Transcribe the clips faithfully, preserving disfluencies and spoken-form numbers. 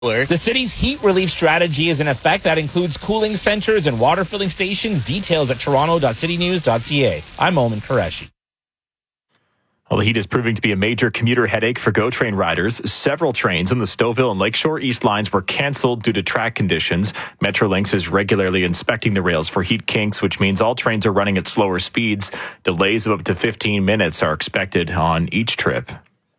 The city's heat relief strategy is in effect. That includes cooling centers and water filling stations. Details at toronto dot city news dot c a. I'm Oman Qureshi. Well, the heat is proving to be a major commuter headache for GO Train riders. Several trains on the Stouffville and Lakeshore East lines were cancelled due to track conditions. Metrolinx is regularly inspecting the rails for heat kinks, which means all trains are running at slower speeds. Delays of up to fifteen minutes are expected on each trip.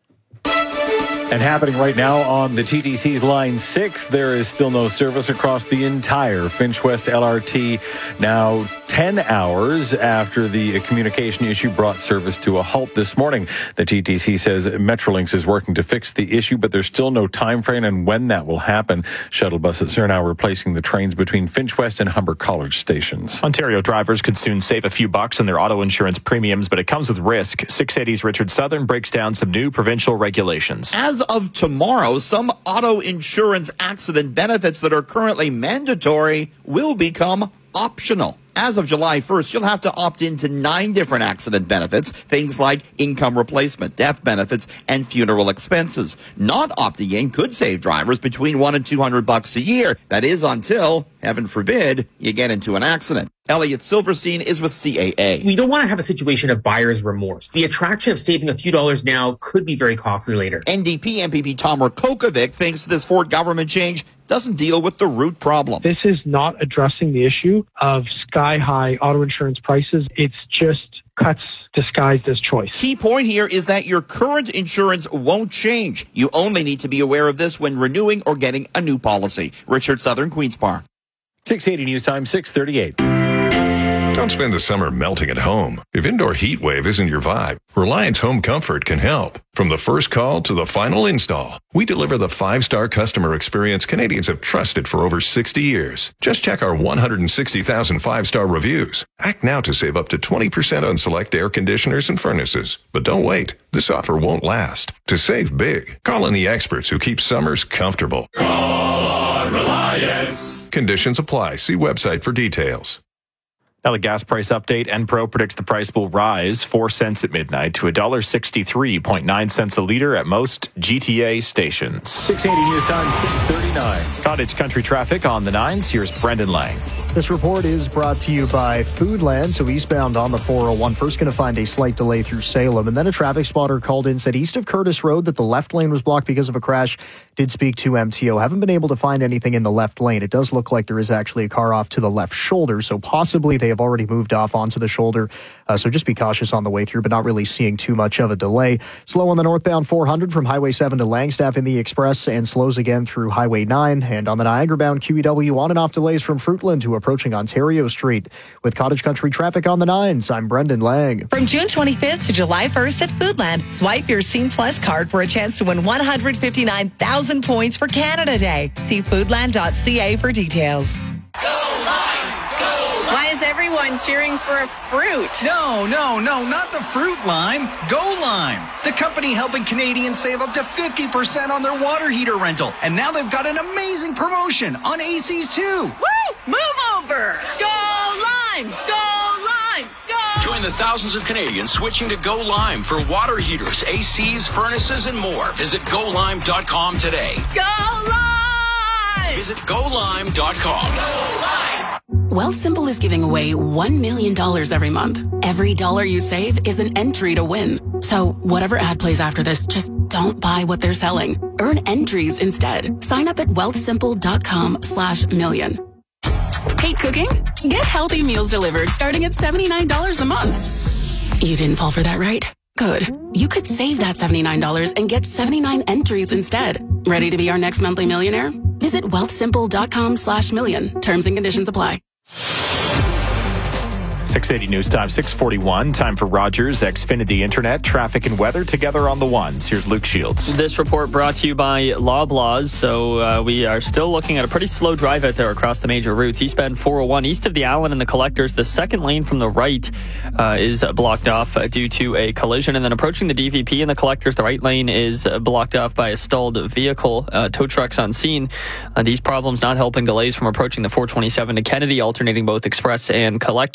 And happening right now on the T T C's Line six, there is still no service across the entire Finch West L R T. Now, ten hours after the communication issue brought service to a halt this morning. The T T C says Metrolinx is working to fix the issue, but there's still no time frame on when that will happen. Shuttle buses are now replacing the trains between Finch West and Humber College stations. Ontario drivers could soon save a few bucks on their auto insurance premiums, but it comes with risk. six eighty's Richard Southern breaks down some new provincial regulations. As of tomorrow, some auto insurance accident benefits that are currently mandatory will become optional. As of July first, you'll have to opt into nine different accident benefits, things like income replacement, death benefits, and funeral expenses. Not opting in could save drivers between one and two hundred bucks a year. That is until, heaven forbid, you get into an accident. Elliot Silverstein is with C A A. We don't want to have a situation of buyer's remorse. The attraction of saving a few dollars now could be very costly later. N D P M P P Tom Rakokovic thinks this Ford government change doesn't deal with the root problem. This is not addressing the issue of sky-high auto insurance prices. It's just cuts disguised as choice. Key point here is that your current insurance won't change. You only need to be aware of this when renewing or getting a new policy. Richard Southern, Queen's Park. six eighty News Time, six thirty-eight. Don't spend the summer melting at home. If indoor heat wave isn't your vibe, Reliance Home Comfort can help. From the first call to the final install, we deliver the five-star customer experience Canadians have trusted for over sixty years. Just check our one hundred sixty thousand five-star reviews. Act now to save up to twenty percent on select air conditioners and furnaces. But don't wait. This offer won't last. To save big, call in the experts who keep summers comfortable. Call on Reliance. Conditions apply. See website for details. Now the gas price update. Enpro predicts the price will rise four cents at midnight to one dollar sixty-three point nine cents a litre at most G T A stations. six eighty News Time, six thirty-nine. Cottage Country traffic on the nines. Here's Brendan Lang. This report is brought to you by Foodland. So eastbound on the four oh one, first going to find a slight delay through Salem. And then a traffic spotter called in, said east of Curtis Road that the left lane was blocked because of a crash. Did speak to M T O. Haven't been able to find anything in the left lane. It does look like there is actually a car off to the left shoulder. So possibly they have already moved off onto the shoulder. Uh, so just be cautious on the way through, but not really seeing too much of a delay. Slow on the northbound four hundred from Highway seven to Langstaff in the Express, and slows again through Highway nine. And on the Niagara-bound Q E W, on and off delays from Fruitland to approaching Ontario Street. With Cottage Country traffic on the nines, I'm Brendan Lang. From June twenty-fifth to July first at Foodland, swipe your Scene Plus card for a chance to win one hundred fifty-nine thousand points for Canada Day. See foodland dot c a for details. Go Lime! Go Lime! Why is everyone cheering for a fruit? No, no, no, not the fruit lime. Go Lime, the company helping Canadians save up to fifty percent on their water heater rental. And now they've got an amazing promotion on A Cs too. Woo! Move over! Go Lime! Go Lime! Go! Join the thousands of Canadians switching to Go Lime for water heaters, A Cs, furnaces, and more. Visit go lime dot com today. Go Lime! Visit go lime dot com. Go Lime! Wealthsimple is giving away one million dollars every month. Every dollar you save is an entry to win. So whatever ad plays after this, just don't buy what they're selling. Earn entries instead. Sign up at wealthsimple dot com slash million. Hate cooking? Get healthy meals delivered starting at seventy-nine dollars a month. You didn't fall for that, right? Good. You could save that seventy-nine dollars and get seventy-nine entries instead. Ready to be our next monthly millionaire? Visit wealthsimple dot com slash million. Terms and conditions apply. six eighty News Time, six forty-one. Time for Rogers, Xfinity Internet, traffic and weather together on the ones. Here's Luke Shields. This report brought to you by Loblaws. So uh, we are still looking at a pretty slow drive out there across the major routes. Eastbound four oh one, east of the Allen and the Collectors. The second lane from the right uh, is blocked off uh, due to a collision. And then approaching the D V P and the Collectors, the right lane is uh, blocked off by a stalled vehicle. Uh, tow trucks on scene. Uh, these problems not helping delays from approaching the four twenty-seven to Kennedy, alternating both Express and Collectors. Westbound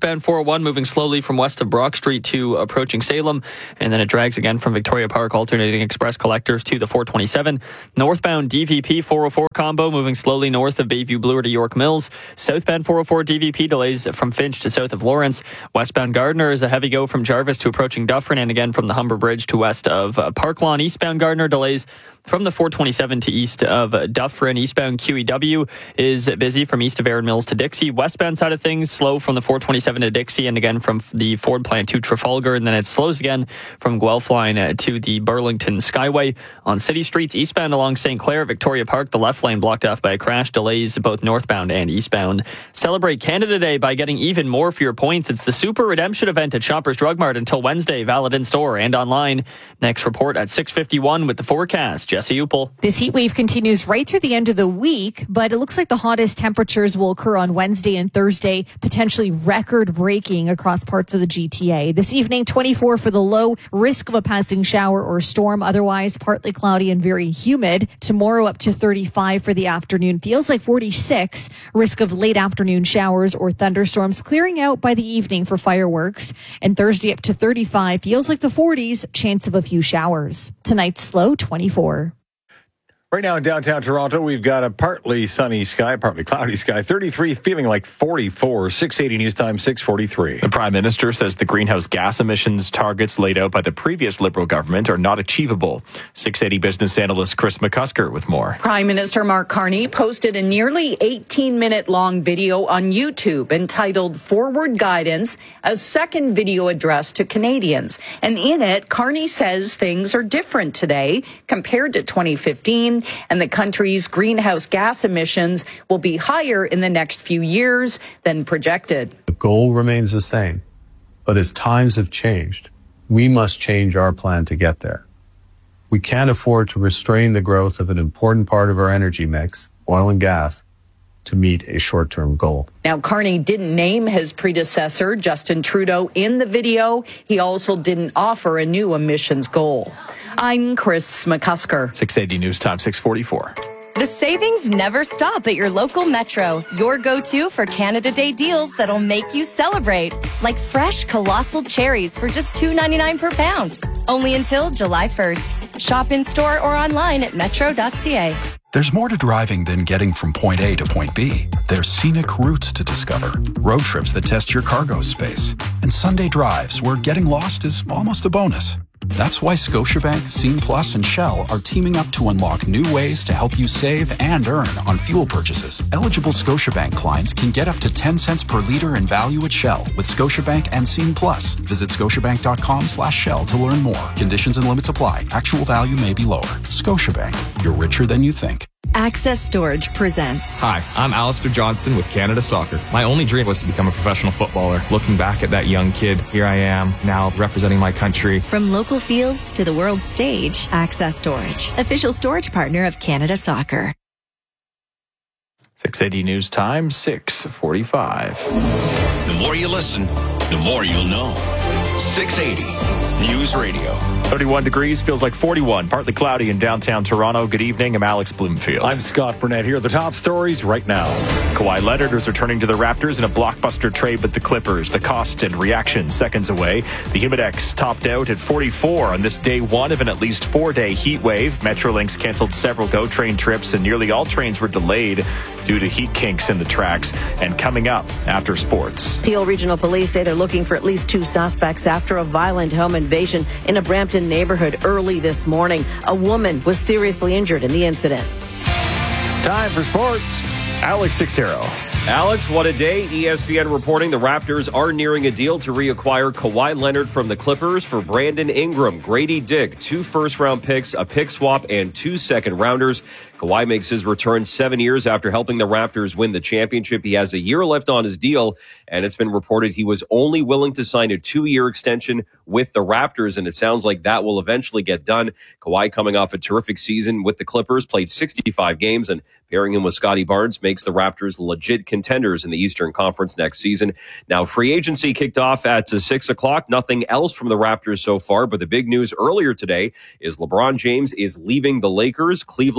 Westbound four oh one moving slowly from west of Brock Street to approaching Salem, and then it drags again from Victoria Park, alternating express collectors to the four twenty-seven. Northbound D V P four oh four combo moving slowly north of Bayview Bloor to York Mills. Southbound four oh four D V P delays from Finch to south of Lawrence. Westbound Gardiner is a heavy go from Jarvis to approaching Dufferin, and again from the Humber Bridge to west of uh, Park Lawn. Eastbound Gardiner delays from the four twenty-seven to east of Dufferin. Eastbound Q E W is busy from east of Erin Mills to Dixie. Westbound side of things, slow from the four twenty-seven to Dixie, and again from the Ford plant to Trafalgar, and then it slows again from Guelph line to the Burlington Skyway. On city streets, eastbound along Saint Clair, Victoria Park, the left lane blocked off by a crash, delays both northbound and eastbound. Celebrate Canada Day by getting even more for your points. It's the Super Redemption event at Shoppers Drug Mart until Wednesday, valid in store and online. Next report at six fifty-one with the forecast. Jesse Upel. This heat wave continues right through the end of the week, but it looks like the hottest temperatures will occur on Wednesday and Thursday, potentially record-breaking across parts of the G T A. This evening, twenty-four for the low, risk of a passing shower or storm. Otherwise, partly cloudy and very humid. Tomorrow, up to thirty-five for the afternoon. Feels like forty-six. Risk of late afternoon showers or thunderstorms, clearing out by the evening for fireworks. And Thursday, up to thirty-five. Feels like the forties. Chance of a few showers. Tonight's low, twenty-four. Right now in downtown Toronto, we've got a partly sunny sky, partly cloudy sky. thirty-three, feeling like forty-four. six eighty news time, six forty-three. The Prime Minister says the greenhouse gas emissions targets laid out by the previous Liberal government are not achievable. six eighty business analyst Chris McCusker with more. Prime Minister Mark Carney posted a nearly eighteen-minute long video on YouTube entitled Forward Guidance, a second video address to Canadians. And in it, Carney says things are different today compared to twenty fifteen. And the country's greenhouse gas emissions will be higher in the next few years than projected. The goal remains the same, but as times have changed, we must change our plan to get there. We can't afford to restrain the growth of an important part of our energy mix, oil and gas, to meet a short-term goal. Now, Carney didn't name his predecessor, Justin Trudeau, in the video. He also didn't offer a new emissions goal. I'm Chris McCusker. six eighty News Time, six forty-four. The savings never stop at your local Metro. Your go-to for Canada Day deals that'll make you celebrate. Like fresh colossal cherries for just two ninety-nine per pound. Only until July first. Shop in store or online at metro dot c a. There's more to driving than getting from point A to point B. There's scenic routes to discover, road trips that test your cargo space, and Sunday drives where getting lost is almost a bonus. That's why Scotiabank, Scene Plus, and Shell are teaming up to unlock new ways to help you save and earn on fuel purchases. Eligible Scotiabank clients can get up to ten cents per liter in value at Shell with Scotiabank and Scene Plus. Visit scotiabank.com slash Shell to learn more. Conditions and limits apply. Actual value may be lower. Scotiabank. You're richer than you think. Access Storage presents. Hi, I'm Alistair Johnston with Canada Soccer. My only dream was to become a professional footballer. Looking back at that young kid, here I am, now representing my country. From local fields to the world stage, Access Storage, official storage partner of Canada Soccer. six eighty News Time, six forty-five. The more you listen, the more you'll know. six eighty News Radio. thirty-one degrees, feels like forty-one. Partly cloudy in downtown Toronto. Good evening. I'm Alex Bloomfield. I'm Scott Burnett. Here are the top stories right now. Kawhi Leonard is returning to the Raptors in a blockbuster trade with the Clippers. The cost and reaction seconds away. The Humidex topped out at forty-four on this day one of an at least four-day heat wave. Metrolinx canceled several GO train trips, and nearly all trains were delayed due to heat kinks in the tracks. And coming up after sports. Peel Regional Police say they're looking for at least two suspects after a violent home invasion in a Brampton neighborhood early this morning. A woman was seriously injured in the incident. Time for sports. Alex Sixero. Alex, what a day. E S P N reporting the Raptors are nearing a deal to reacquire Kawhi Leonard from the Clippers for Brandon Ingram, Grady Dick, two first-round picks, a pick swap, and two second-rounders. Kawhi makes his return seven years after helping the Raptors win the championship. He has a year left on his deal, and it's been reported he was only willing to sign a two-year extension with the Raptors, and it sounds like that will eventually get done. Kawhi, coming off a terrific season with the Clippers, played sixty-five games, and pairing him with Scotty Barnes makes the Raptors legit contenders in the Eastern Conference next season. Now, free agency kicked off at uh, six o'clock. Nothing else from the Raptors so far, but the big news earlier today is LeBron James is leaving the Lakers. Cleveland, Miami,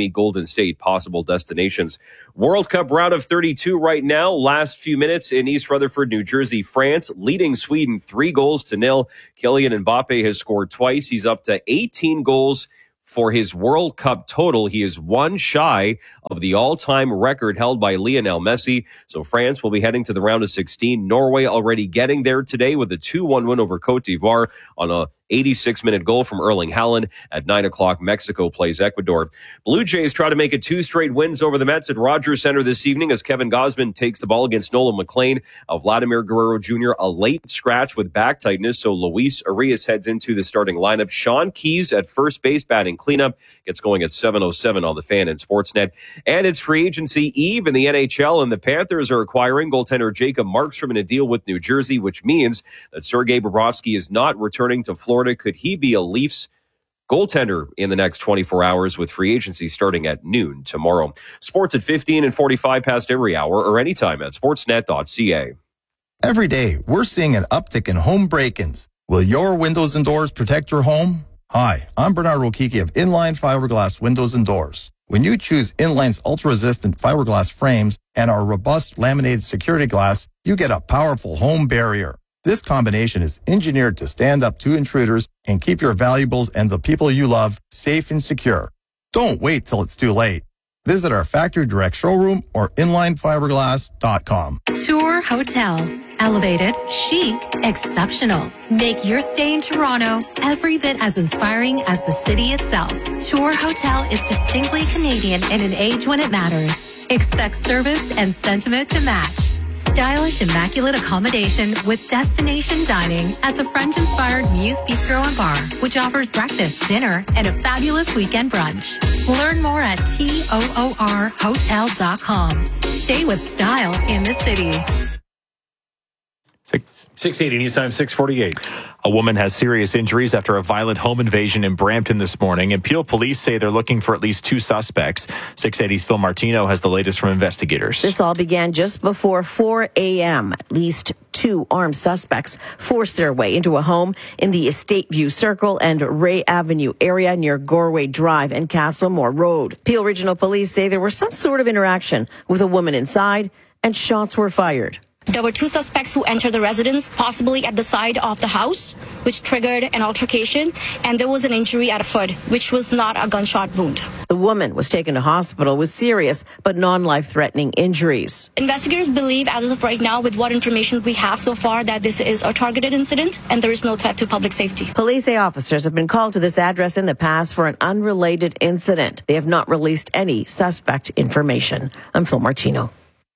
Miami, Golden State possible destinations. World Cup round of thirty-two right now. Last few minutes in East Rutherford, New Jersey. France leading Sweden three goals to nil. Kylian Mbappe has scored twice. He's up to eighteen goals for his World Cup total. He is one shy of the all-time record held by Lionel Messi. So France will be heading to the round of sixteen. Norway already getting there today with a two one win over Cote d'Ivoire on a eighty-six minute goal from Erling Haaland. At nine o'clock, Mexico plays Ecuador. Blue Jays try to make it two straight wins over the Mets at Rogers Center this evening as Kevin Gausman takes the ball against Nolan McLean. Of Vladimir Guerrero Junior, a late scratch with back tightness, so Luis Arias heads into the starting lineup. Sean Keyes at first base batting cleanup gets going at seven oh seven on the Fan and Sportsnet. And it's free agency eve in the N H L, and the Panthers are acquiring goaltender Jacob Markstrom in a deal with New Jersey, which means that Sergei Bobrovsky is not returning to Florida. Could he be a Leafs goaltender in the next twenty-four hours, with free agency starting at noon tomorrow? Sports at fifteen and forty-five past every hour or anytime at sportsnet dot c a. Every day, we're seeing an uptick in home break-ins. Will your windows and doors protect your home? Hi, I'm Bernard Rokiki of Inline Fiberglass Windows and Doors. When you choose Inline's ultra-resistant fiberglass frames and our robust laminated security glass, you get a powerful home barrier. This combination is engineered to stand up to intruders and keep your valuables and the people you love safe and secure. Don't wait till it's too late. Visit our factory direct showroom or inline fiberglass dot com. Tour Hotel. Elevated, chic, exceptional. Make your stay in Toronto every bit as inspiring as the city itself. Tour Hotel is distinctly Canadian in an age when it matters. Expect service and sentiment to match. Stylish, immaculate accommodation with destination dining at the French-inspired Muse Bistro and Bar, which offers breakfast, dinner, and a fabulous weekend brunch. Learn more at toor hotel dot com. Stay with style in the city. six eighty News Time, six forty-eight. A woman has serious injuries after a violent home invasion in Brampton this morning, and Peel police say they're looking for at least two suspects. six eighty's Phil Martino has the latest from investigators. This all began just before four a.m. At least two armed suspects forced their way into a home in the Estate View Circle and Ray Avenue area near Gorway Drive and Castlemore Road. Peel Regional Police say there was some sort of interaction with a woman inside, and shots were fired. There were two suspects who entered the residence, possibly at the side of the house, which triggered an altercation, and there was an injury at a foot, which was not a gunshot wound. The woman was taken to hospital with serious but non-life-threatening injuries. Investigators believe, as of right now, with what information we have so far, that this is a targeted incident and there is no threat to public safety. Police say officers have been called to this address in the past for an unrelated incident. They have not released any suspect information. I'm Phil Martino.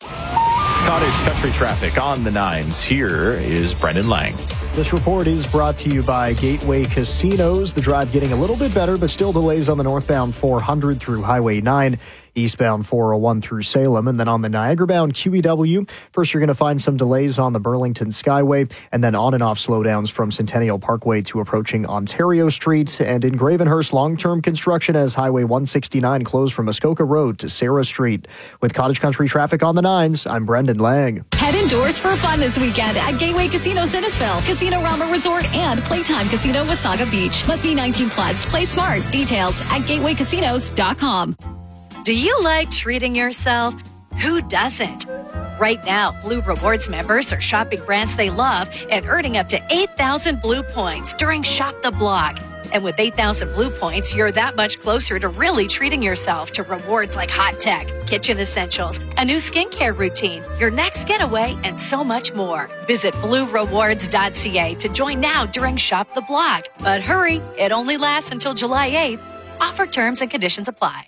Cottage Country traffic on the nines. Here is Brendan Lang. This report is brought to you by Gateway Casinos. The drive getting a little bit better, but still delays on the northbound four hundred through Highway nine. Eastbound four oh one through Salem, and then on the Niagara-bound Q E W. First, you're going to find some delays on the Burlington Skyway, and then on and off slowdowns from Centennial Parkway to approaching Ontario Street. And in Gravenhurst, long-term construction as Highway one sixty-nine closed from Muskoka Road to Sarah Street. With Cottage Country traffic on the nines, I'm Brendan Lang. Head indoors for fun this weekend at Gateway Casino Innisfil, Casino Rama Resort, and Playtime Casino Wasaga Beach. Must be nineteen plus. Play smart. Details at gateway casinos dot com. Do you like treating yourself? Who doesn't? Right now, Blue Rewards members are shopping brands they love and earning up to eight thousand Blue points during Shop the Block. And with eight thousand Blue points, you're that much closer to really treating yourself to rewards like hot tech, kitchen essentials, a new skincare routine, your next getaway, and so much more. Visit blue rewards dot c a to join now during Shop the Block. But hurry, it only lasts until July eighth. Offer terms and conditions apply.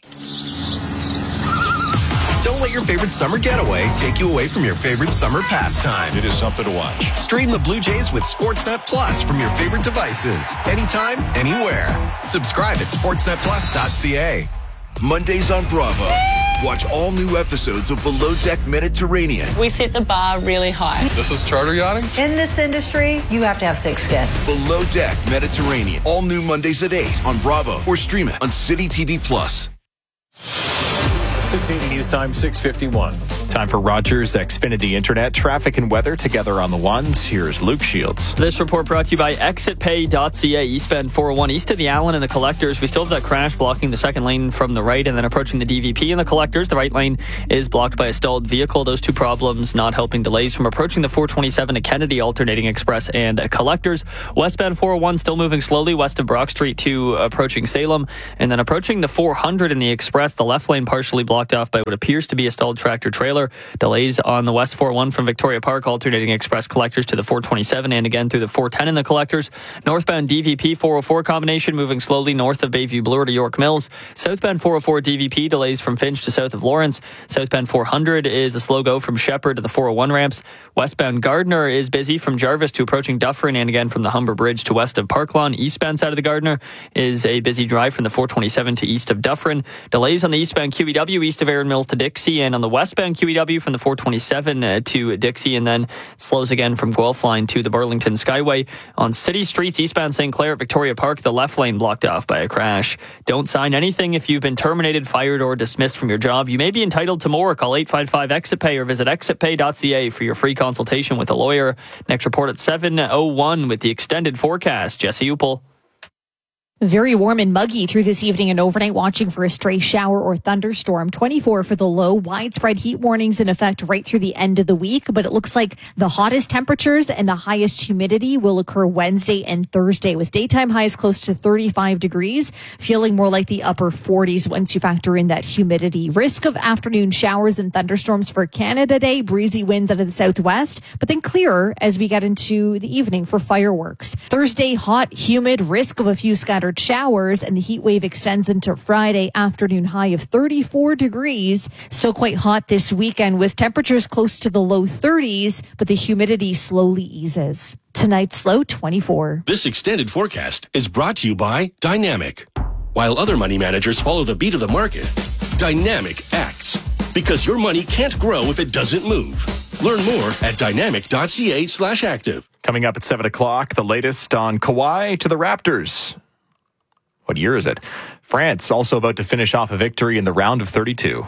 Don't let your favorite summer getaway take you away from your favorite summer pastime. It is something to watch. Stream the Blue Jays with Sportsnet Plus from your favorite devices. Anytime, anywhere. Subscribe at sportsnet plus dot c a. Mondays on Bravo. Watch all new episodes of Below Deck Mediterranean. We set the bar really high. This is charter yachting? In this industry, you have to have thick skin. Below Deck Mediterranean. All new Mondays at eight on Bravo or stream it on City T V Plus. six eighty News Time, six fifty-one. Time for Rogers Xfinity Internet. Traffic and weather together on the ones. Here's Luke Shields. This report brought to you by exit pay dot c a. Eastbound four oh one east of the Allen and the Collectors. We still have that crash blocking the second lane from the right and then approaching the D V P and the Collectors. The right lane is blocked by a stalled vehicle. Those two problems not helping delays from approaching the four twenty-seven to Kennedy alternating express and Collectors. Westbound four oh one still moving slowly west of Brock Street to approaching Salem and then approaching the four hundred in the express. The left lane partially blocked off by what appears to be a stalled tractor trailer. Delays on the West four oh one from Victoria Park, alternating express Collectors to the four twenty-seven and again through the four ten in the Collectors. Northbound D V P four oh four combination moving slowly north of Bayview Bloor to York Mills. Southbound four oh four D V P delays from Finch to south of Lawrence. Southbound four hundred is a slow go from Shepherd to the four oh one ramps. Westbound Gardner is busy from Jarvis to approaching Dufferin and again from the Humber Bridge to west of Parklawn. Eastbound side of the Gardner is a busy drive from the four twenty-seven to east of Dufferin. Delays on the eastbound Q E W east of Erin Mills to Dixie and on the westbound Q E W from the four twenty-seven uh, to Dixie and then slows again from Guelph line to the Burlington Skyway. On city streets eastbound Saint Clair at Victoria Park, the left lane blocked off by a crash. Don't sign anything if you've been terminated, fired, or dismissed from your job. You may be entitled to more. Call eight five five exit pay or visit exit pay dot c a for your free consultation with a lawyer. Next report at seven oh one with the extended forecast. Jesse Upel. Very warm and muggy through this evening and overnight, watching for a stray shower or thunderstorm. twenty-four for the low. Widespread heat warnings in effect right through the end of the week, but it looks like the hottest temperatures and the highest humidity will occur Wednesday and Thursday, with daytime highs close to thirty-five degrees, feeling more like the upper forties once you factor in that humidity. Risk of afternoon showers and thunderstorms for Canada Day. Breezy winds out of the southwest, but then clearer as we get into the evening for fireworks. Thursday, hot, humid, risk of a few scattered showers, and the heat wave extends into Friday, afternoon high of thirty-four degrees. Still quite hot this weekend with temperatures close to the low thirties, but the humidity slowly eases. Tonight's low twenty-four. This extended forecast is brought to you by Dynamic. While other money managers follow the beat of the market, Dynamic acts. Because your money can't grow if it doesn't move. Learn more at dynamic dot c a slash active. Coming up at seven o'clock, the latest on Kawhi to the Raptors. What year is it? France also about to finish off a victory in the round of thirty-two.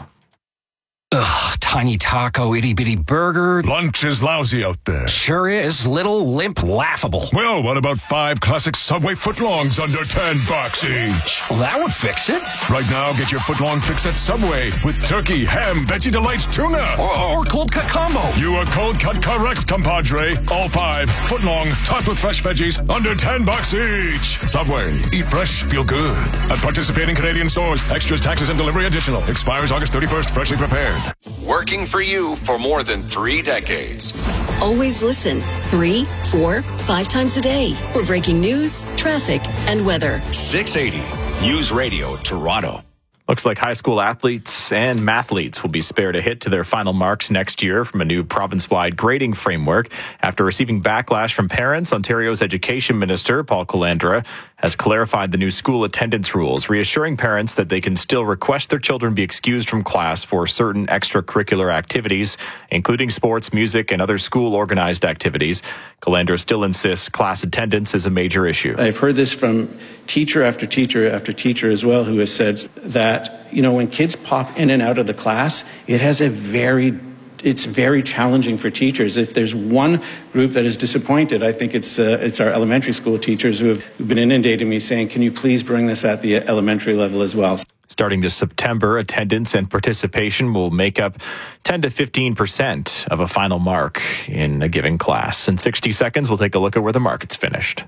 Ugh, tiny taco, itty bitty burger. Lunch is lousy out there. Sure is. Little, limp, laughable. Well, what about five classic Subway footlongs under ten bucks each? Well, that would fix it. Right now, get your footlong fix at Subway with turkey, ham, Veggie Delights, tuna. Or, or cold cut combo. You are cold cut correct, compadre. All five, footlong, topped with fresh veggies, under ten bucks each. Subway, eat fresh, feel good. At participating Canadian stores, extras, taxes, and delivery additional. Expires August thirty-first, freshly prepared. Working for you for more than three decades. Always listen three, four, five times a day for breaking news, traffic, and weather. six eighty News Radio Toronto. Looks like high school athletes and mathletes will be spared a hit to their final marks next year from a new province-wide grading framework. After receiving backlash from parents, Ontario's Education Minister, Paul Calandra, has clarified the new school attendance rules, reassuring parents that they can still request their children be excused from class for certain extracurricular activities, including sports, music, and other school-organized activities. Calandra still insists class attendance is a major issue. I've heard this from teacher after teacher after teacher as well, who has said that, you know, when kids pop in and out of the class, it has a very it's very challenging for teachers. If there's one group that is disappointed, I think it's uh, it's our elementary school teachers who have who've been inundating me saying, can you please bring this at the elementary level as well? Starting this September, attendance and participation will make up ten to fifteen percent of a final mark in a given class. In sixty seconds, we'll take a look at where the market's finished.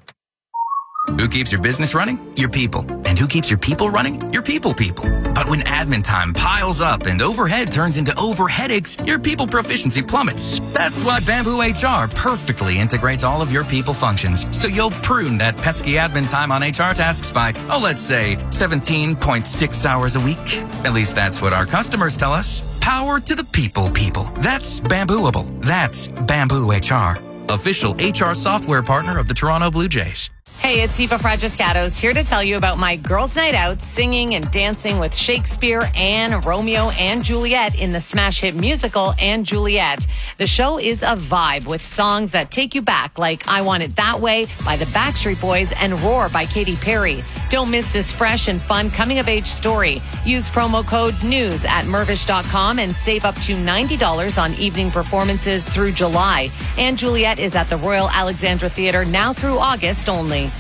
Who keeps your business running? Your people. And who keeps your people running? Your people people. But when admin time piles up and overhead turns into over headaches, your people proficiency plummets. That's why Bamboo H R perfectly integrates all of your people functions. So you'll prune that pesky admin time on H R tasks by, oh, let's say seventeen point six hours a week. At least that's what our customers tell us. Power to the people people. That's Bambooable. That's Bamboo H R. Official H R software partner of the Toronto Blue Jays. Hey, it's Eva Fragiscatos here to tell you about my girls' night out singing and dancing with Shakespeare and Romeo and Juliet in the smash hit musical and Juliet. The show is a vibe with songs that take you back, like I Want It That Way by the Backstreet Boys and Roar by Katy Perry. Don't miss this fresh and fun coming-of-age story. Use promo code NEWS at Mirvish dot com and save up to ninety dollars on evening performances through July. And Juliet is at the Royal Alexandra Theatre now through August only.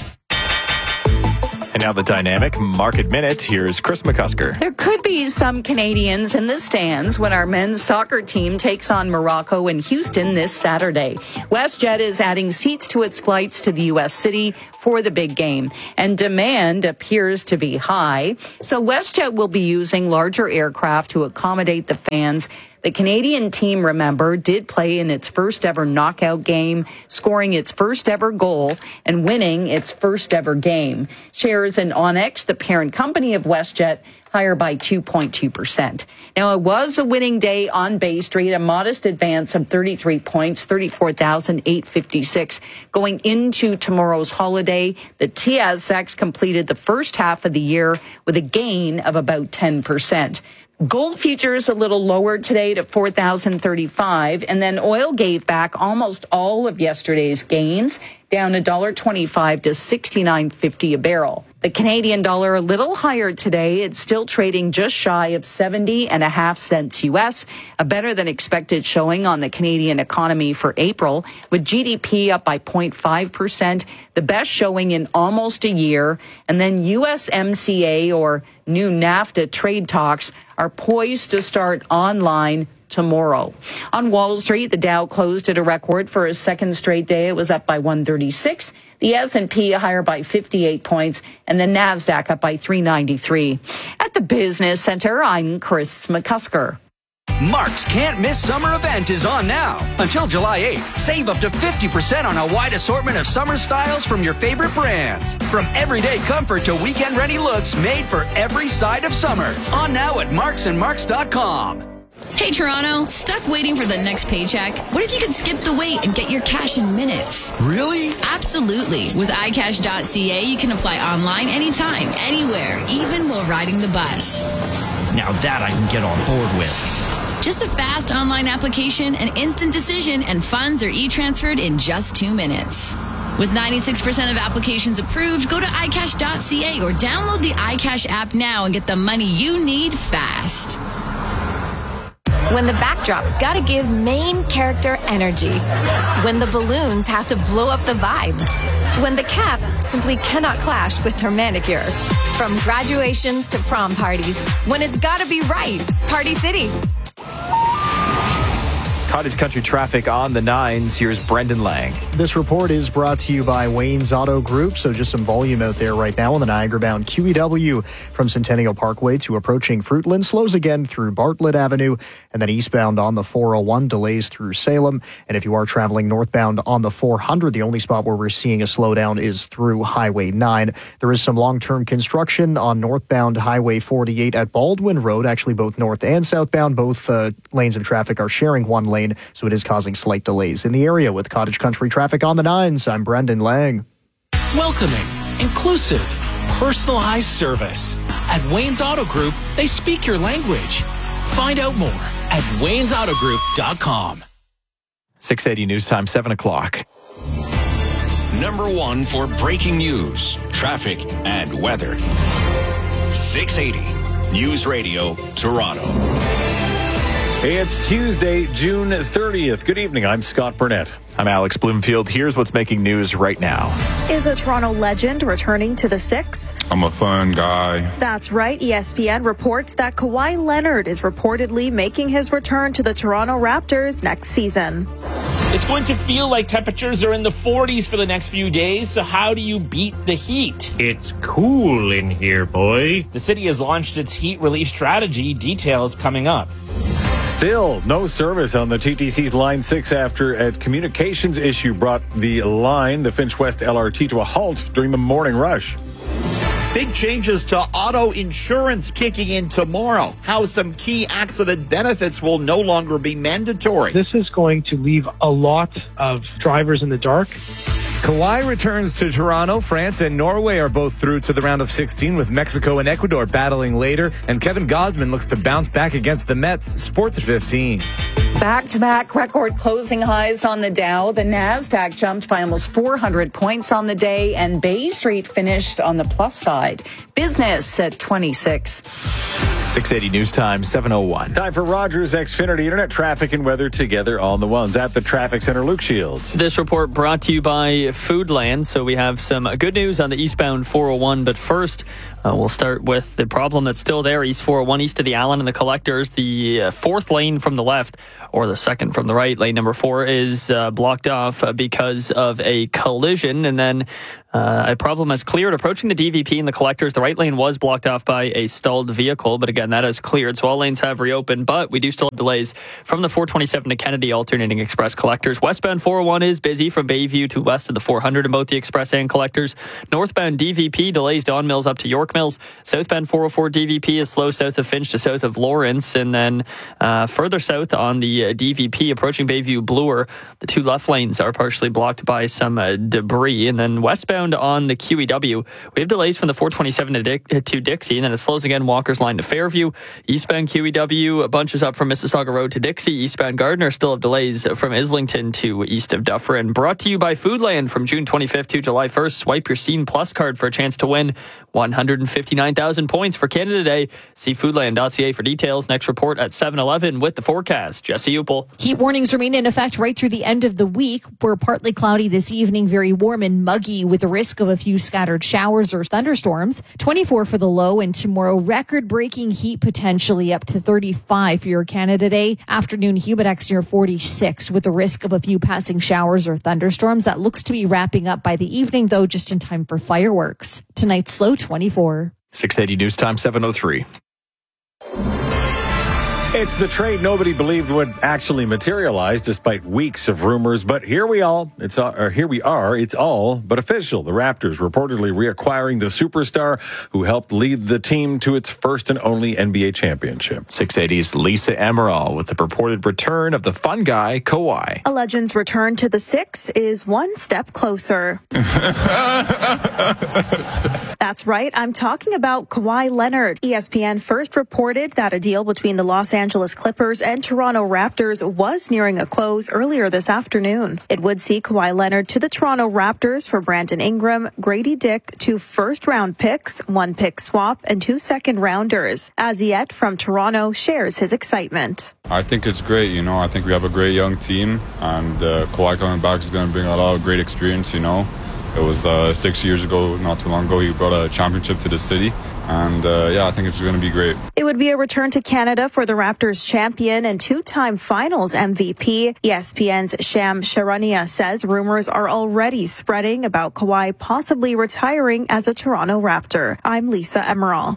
And now the Dynamic Market Minute. Here's Chris McCusker. There could be some Canadians in the stands when our men's soccer team takes on Morocco in Houston this Saturday. WestJet is adding seats to its flights to the U S city for the big game, and demand appears to be high. So WestJet will be using larger aircraft to accommodate the fans. The Canadian team, remember, did play in its first ever knockout game, scoring its first ever goal and winning its first ever game. Shares in Onyx, the parent company of WestJet, higher by two point two percent. Now, it was a winning day on Bay Street, a modest advance of thirty-three points, thirty-four thousand eight hundred fifty-six. Going into tomorrow's holiday, the T S X completed the first half of the year with a gain of about ten percent. Gold futures a little lower today to four thousand thirty-five, and then oil gave back almost all of yesterday's gains, down one dollar twenty-five to sixty-nine fifty a barrel. The Canadian dollar a little higher today. It's still trading just shy of seventy and a half cents U S, a better than expected showing on the Canadian economy for April, with G D P up by zero point five percent, the best showing in almost a year. And then U S M C A, or new NAFTA trade talks, are poised to start online tomorrow. On Wall Street, the Dow closed at a record for a second straight day. It was up by one thirty-six. The S and P higher by fifty-eight points, and the NASDAQ up by three ninety-three. At the Business Center, I'm Chris McCusker. Mark's Can't Miss Summer event is on now. Until July eighth, save up to fifty percent on a wide assortment of summer styles from your favorite brands. From everyday comfort to weekend-ready looks made for every side of summer. On now at marks and marks dot com. Hey, Toronto, stuck waiting for the next paycheck? What if you could skip the wait and get your cash in minutes? Really? Absolutely. With i cash dot c a, you can apply online anytime, anywhere, even while riding the bus. Now that I can get on board with. Just a fast online application, an instant decision, and funds are e-transferred in just two minutes. With ninety-six percent of applications approved, go to i cash dot c a or download the iCash app now and get the money you need fast. When the backdrop's gotta give main character energy. When the balloons have to blow up the vibe. When the cap simply cannot clash with her manicure. From graduations to prom parties. When it's gotta be right. Party City. Cottage Country traffic on the nines. Here's Brendan Lang. This report is brought to you by Wayne's Auto Group. So just some volume out there right now on the Niagara-bound Q E W from Centennial Parkway to approaching Fruitland. Slows again through Bartlett Avenue, and then eastbound on the four oh one, delays through Salem. And if you are traveling northbound on the four hundred, the only spot where we're seeing a slowdown is through Highway nine. There is some long-term construction on northbound Highway forty-eight at Baldwin Road. Actually, both north and southbound, both uh, lanes of traffic are sharing one lane. So it is causing slight delays in the area. With Cottage Country traffic on the nines, I'm Brendan Lang. Welcoming, inclusive, personalized service. At Wayne's Auto Group, they speak your language. Find out more at waynes auto group dot com. six eighty News Time, seven o'clock. Number one for breaking news, traffic, and weather. six eighty News Radio, Toronto. Hey, it's Tuesday, June thirtieth. Good evening. I'm Scott Burnett. I'm Alex Bloomfield. Here's what's making news right now. Is a Toronto legend returning to the Six? I'm a fun guy. That's right. E S P N reports that Kawhi Leonard is reportedly making his return to the Toronto Raptors next season. It's going to feel like temperatures are in the forties for the next few days, so how do you beat the heat? It's cool in here, boy. The city has launched its heat relief strategy. Details coming up. Still no service on the T T C's Line six after a communications issue brought the line, the Finch West L R T, to a halt during the morning rush. Big changes to auto insurance kicking in tomorrow. How some key accident benefits will no longer be mandatory. This is going to leave a lot of drivers in the dark. Kawhi returns to Toronto. France and Norway are both through to the round of sixteen, with Mexico and Ecuador battling later. And Kevin Gausman looks to bounce back against the Mets. Sports at fifteen. Back-to-back record closing highs on the Dow. The NASDAQ jumped by almost four hundred points on the day, and Bay Street finished on the plus side. Business at twenty-six. six eighty News Time, seven oh one. Time for Rogers Xfinity Internet traffic and weather together on the ones at the Traffic Center. Luke Shields. This report brought to you by Foodland. So we have some good news on the eastbound four oh one, but first uh, we'll start with the problem that's still there. East four oh one, east of the Allen and the Collectors. The uh, fourth lane from the left, or the second from the right, lane number four, is uh, blocked off uh, because of a collision. And then uh, a problem has cleared approaching the D V P and the Collectors. The right lane was blocked off by a stalled vehicle, but again, that has cleared. So all lanes have reopened, but we do still have delays from the four twenty-seven to Kennedy alternating express Collectors. Westbound four oh one is busy from Bayview to west of the four hundred in both the express and Collectors. Northbound D V P delays Don Mills up to York Mills. Southbound four oh four D V P is slow south of Finch to south of Lawrence, and then uh, further south on the uh, D V P approaching Bayview Bloor, the two left lanes are partially blocked by some uh, debris. And then westbound on the Q E W, we have delays from the four twenty-seven to, Dick, to Dixie, and then it slows again Walker's line to Fairview. Eastbound Q E W bunches up from Mississauga Road to Dixie. Eastbound Gardner still have delays from Islington to east of Dufferin. Brought to you by Foodland. From June twenty-fifth to July first, swipe your Scene Plus card for a chance to win one hundred fifty-nine thousand points for Canada Day. See foodland dot c a for details. Next report at seven eleven with the forecast. Jesse Upel. Heat warnings remain in effect right through the end of the week. We're partly cloudy this evening, very warm and muggy with the risk of a few scattered showers or thunderstorms. twenty-four for the low, and tomorrow record-breaking heat potentially up to thirty-five for your Canada Day. Afternoon humidex near forty-six with the risk of a few passing showers or thunderstorms. That looks to be wrapping up by the evening, though, just in time for fireworks. Tonight's low twenty-four. six eighty News Time, seven oh three. It's the trade nobody believed would actually materialize despite weeks of rumors, but here we all, it's all, or here we are, it's all but official. The Raptors reportedly reacquiring the superstar who helped lead the team to its first and only N B A championship. six eighty's Lisa Emerald with the purported return of the fun guy, Kawhi. A legend's return to the Six is one step closer. That's right, I'm talking about Kawhi Leonard. E S P N first reported that a deal between the Los Angeles Clippers and Toronto Raptors was nearing a close earlier this afternoon. It would see Kawhi Leonard to the Toronto Raptors for Brandon Ingram, Grady Dick, two first-round picks, one pick swap, and two second-rounders. Aziet from Toronto shares his excitement. I think it's great, you know. I think we have a great young team, and uh, Kawhi coming back is going to bring a lot of great experience, you know. It was uh, six years ago, not too long ago, he brought a championship to the city. And, uh, yeah, I think it's going to be great. It would be a return to Canada for the Raptors champion and two-time finals M V P. E S P N's Sham Charania says rumors are already spreading about Kawhi possibly retiring as a Toronto Raptor. I'm Lisa Emerald.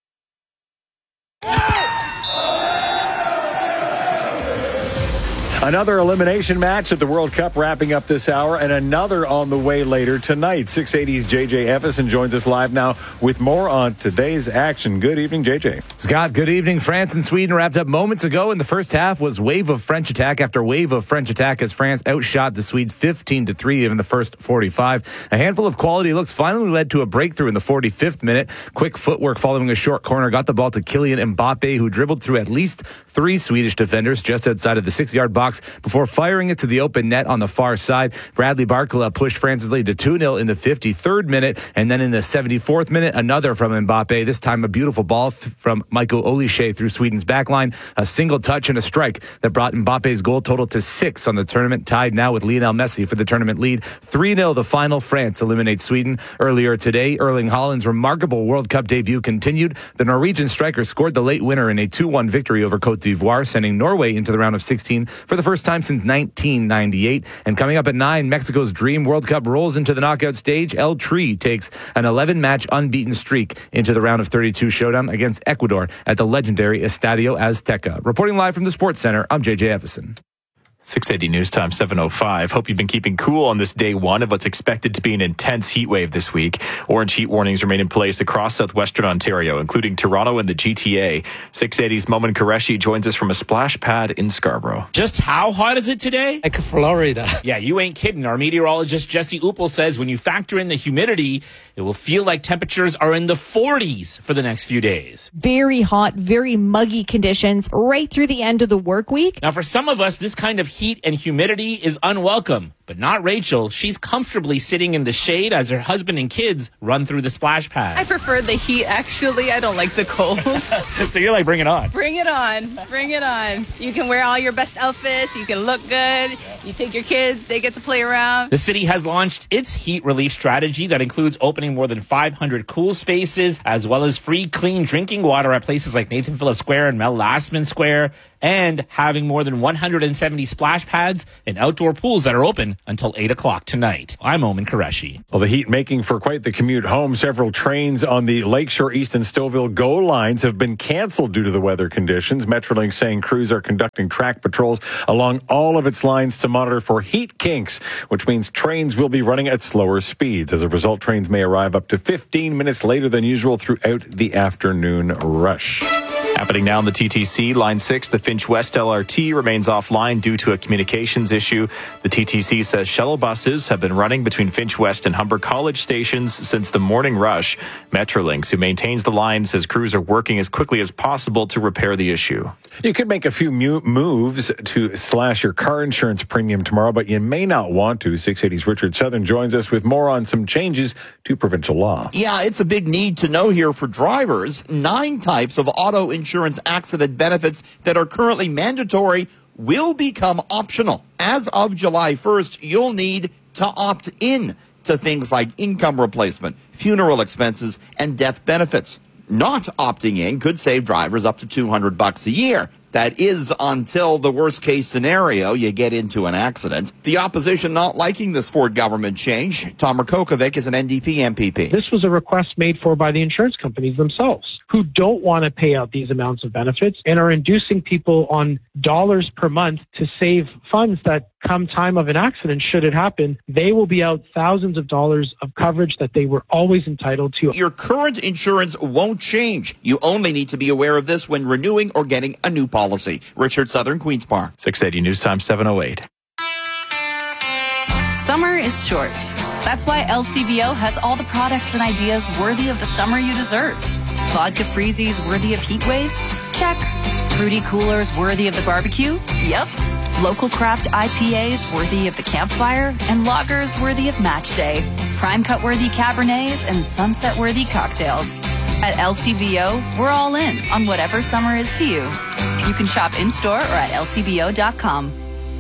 Another elimination match at the World Cup wrapping up this hour, and another on the way later tonight. six eighty's J J Effison joins us live now with more on today's action. Good evening, J J. Scott, good evening. France and Sweden wrapped up moments ago, and the first half was wave of French attack after wave of French attack as France outshot the Swedes fifteen to three in the first forty-five. A handful of quality looks finally led to a breakthrough in the forty-fifth minute. Quick footwork following a short corner got the ball to Kylian Mbappe, who dribbled through at least three Swedish defenders just outside of the six-yard box before firing it to the open net on the far side. Bradley Barcola pushed France's lead to two nil in the fifty-third minute, and then in the seventy-fourth minute, another from Mbappe, this time a beautiful ball th- from Michael Olise through Sweden's backline. A single touch and a strike that brought Mbappe's goal total to six on the tournament, tied now with Lionel Messi for the tournament lead. three nil the final. France eliminates Sweden. Earlier today, Erling Haaland's remarkable World Cup debut continued. The Norwegian striker scored the late winner in a two one victory over Cote d'Ivoire, sending Norway into the round of sixteen for the first time since nineteen ninety-eight. And coming up at nine, Mexico's Dream World Cup rolls into the knockout stage. El Tri takes an eleven-match unbeaten streak into the round of thirty-two showdown against Ecuador at the legendary Estadio Azteca. Reporting live from the Sports Center, I'm J J Effison. six eighty News Time, seven oh five. Hope you've been keeping cool on this day one of what's expected to be an intense heat wave this week. Orange heat warnings remain in place across southwestern Ontario, including Toronto and the G T A. six eighty's Momin Qureshi joins us from a splash pad in Scarborough. Just how hot is it today? Like Florida. Yeah, you ain't kidding. Our meteorologist Jesse Upel says when you factor in the humidity, It will feel like temperatures are in the forties for the next few days. Very hot, very muggy conditions right through the end of the work week. Now, for some of us, this kind of heat and humidity is unwelcome. But not Rachel. She's comfortably sitting in the shade as her husband and kids run through the splash pad. I prefer the heat, actually. I don't like the cold. So you're like, bring it on. Bring it on. Bring it on. You can wear all your best outfits. You can look good. You take your kids. They get to play around. The city has launched its heat relief strategy that includes opening more than five hundred cool spaces, as well as free clean drinking water at places like Nathan Phillips Square and Mel Lastman Square, and having more than one hundred seventy splash pads and outdoor pools that are open until eight o'clock tonight. I'm Omen Qureshi. Well, the heat making for quite the commute home. Several trains on the Lakeshore East and Stouffville GO lines have been canceled due to the weather conditions. Metrolinx saying crews are conducting track patrols along all of its lines to monitor for heat kinks, which means trains will be running at slower speeds. As a result, trains may arrive up to fifteen minutes later than usual throughout the afternoon rush. Happening now in the T T C, Line six, the Finch West L R T remains offline due to a communications issue. The T T C says shuttle buses have been running between Finch West and Humber College stations since the morning rush. Metrolinx, who maintains the line, says crews are working as quickly as possible to repair the issue. You could make a few mu- moves to slash your car insurance premium tomorrow, but you may not want to. six eighty's Richard Southern joins us with more on some changes to provincial law. Yeah, it's a big need to know here for drivers. Nine types of auto insurance accident benefits that are currently mandatory will become optional. As of July first, you'll need to opt in to things like income replacement, funeral expenses, and death benefits. Not opting in could save drivers up to two hundred bucks a year. That is until the worst case scenario, you get into an accident. The opposition not liking this Ford government change. Tom Rakokovic is an N D P M P P. This was a request made for by the insurance companies themselves, who don't want to pay out these amounts of benefits and are inducing people on dollars per month to save funds that come time of an accident, should it happen, they will be out thousands of dollars of coverage that they were always entitled to. Your current insurance won't change. You only need to be aware of this when renewing or getting a new policy. Richard Southern, Queen's Park. six eighty News Time, seven oh eight. Summer is short. That's why L C B O has all the products and ideas worthy of the summer you deserve. Vodka freezies worthy of heat waves? Check. Fruity coolers worthy of the barbecue? Yep. Local craft I P As worthy of the campfire? And lagers worthy of match day. Prime cut worthy Cabernets and sunset worthy cocktails. At L C B O, we're all in on whatever summer is to you. You can shop in-store or at L C B O dot com.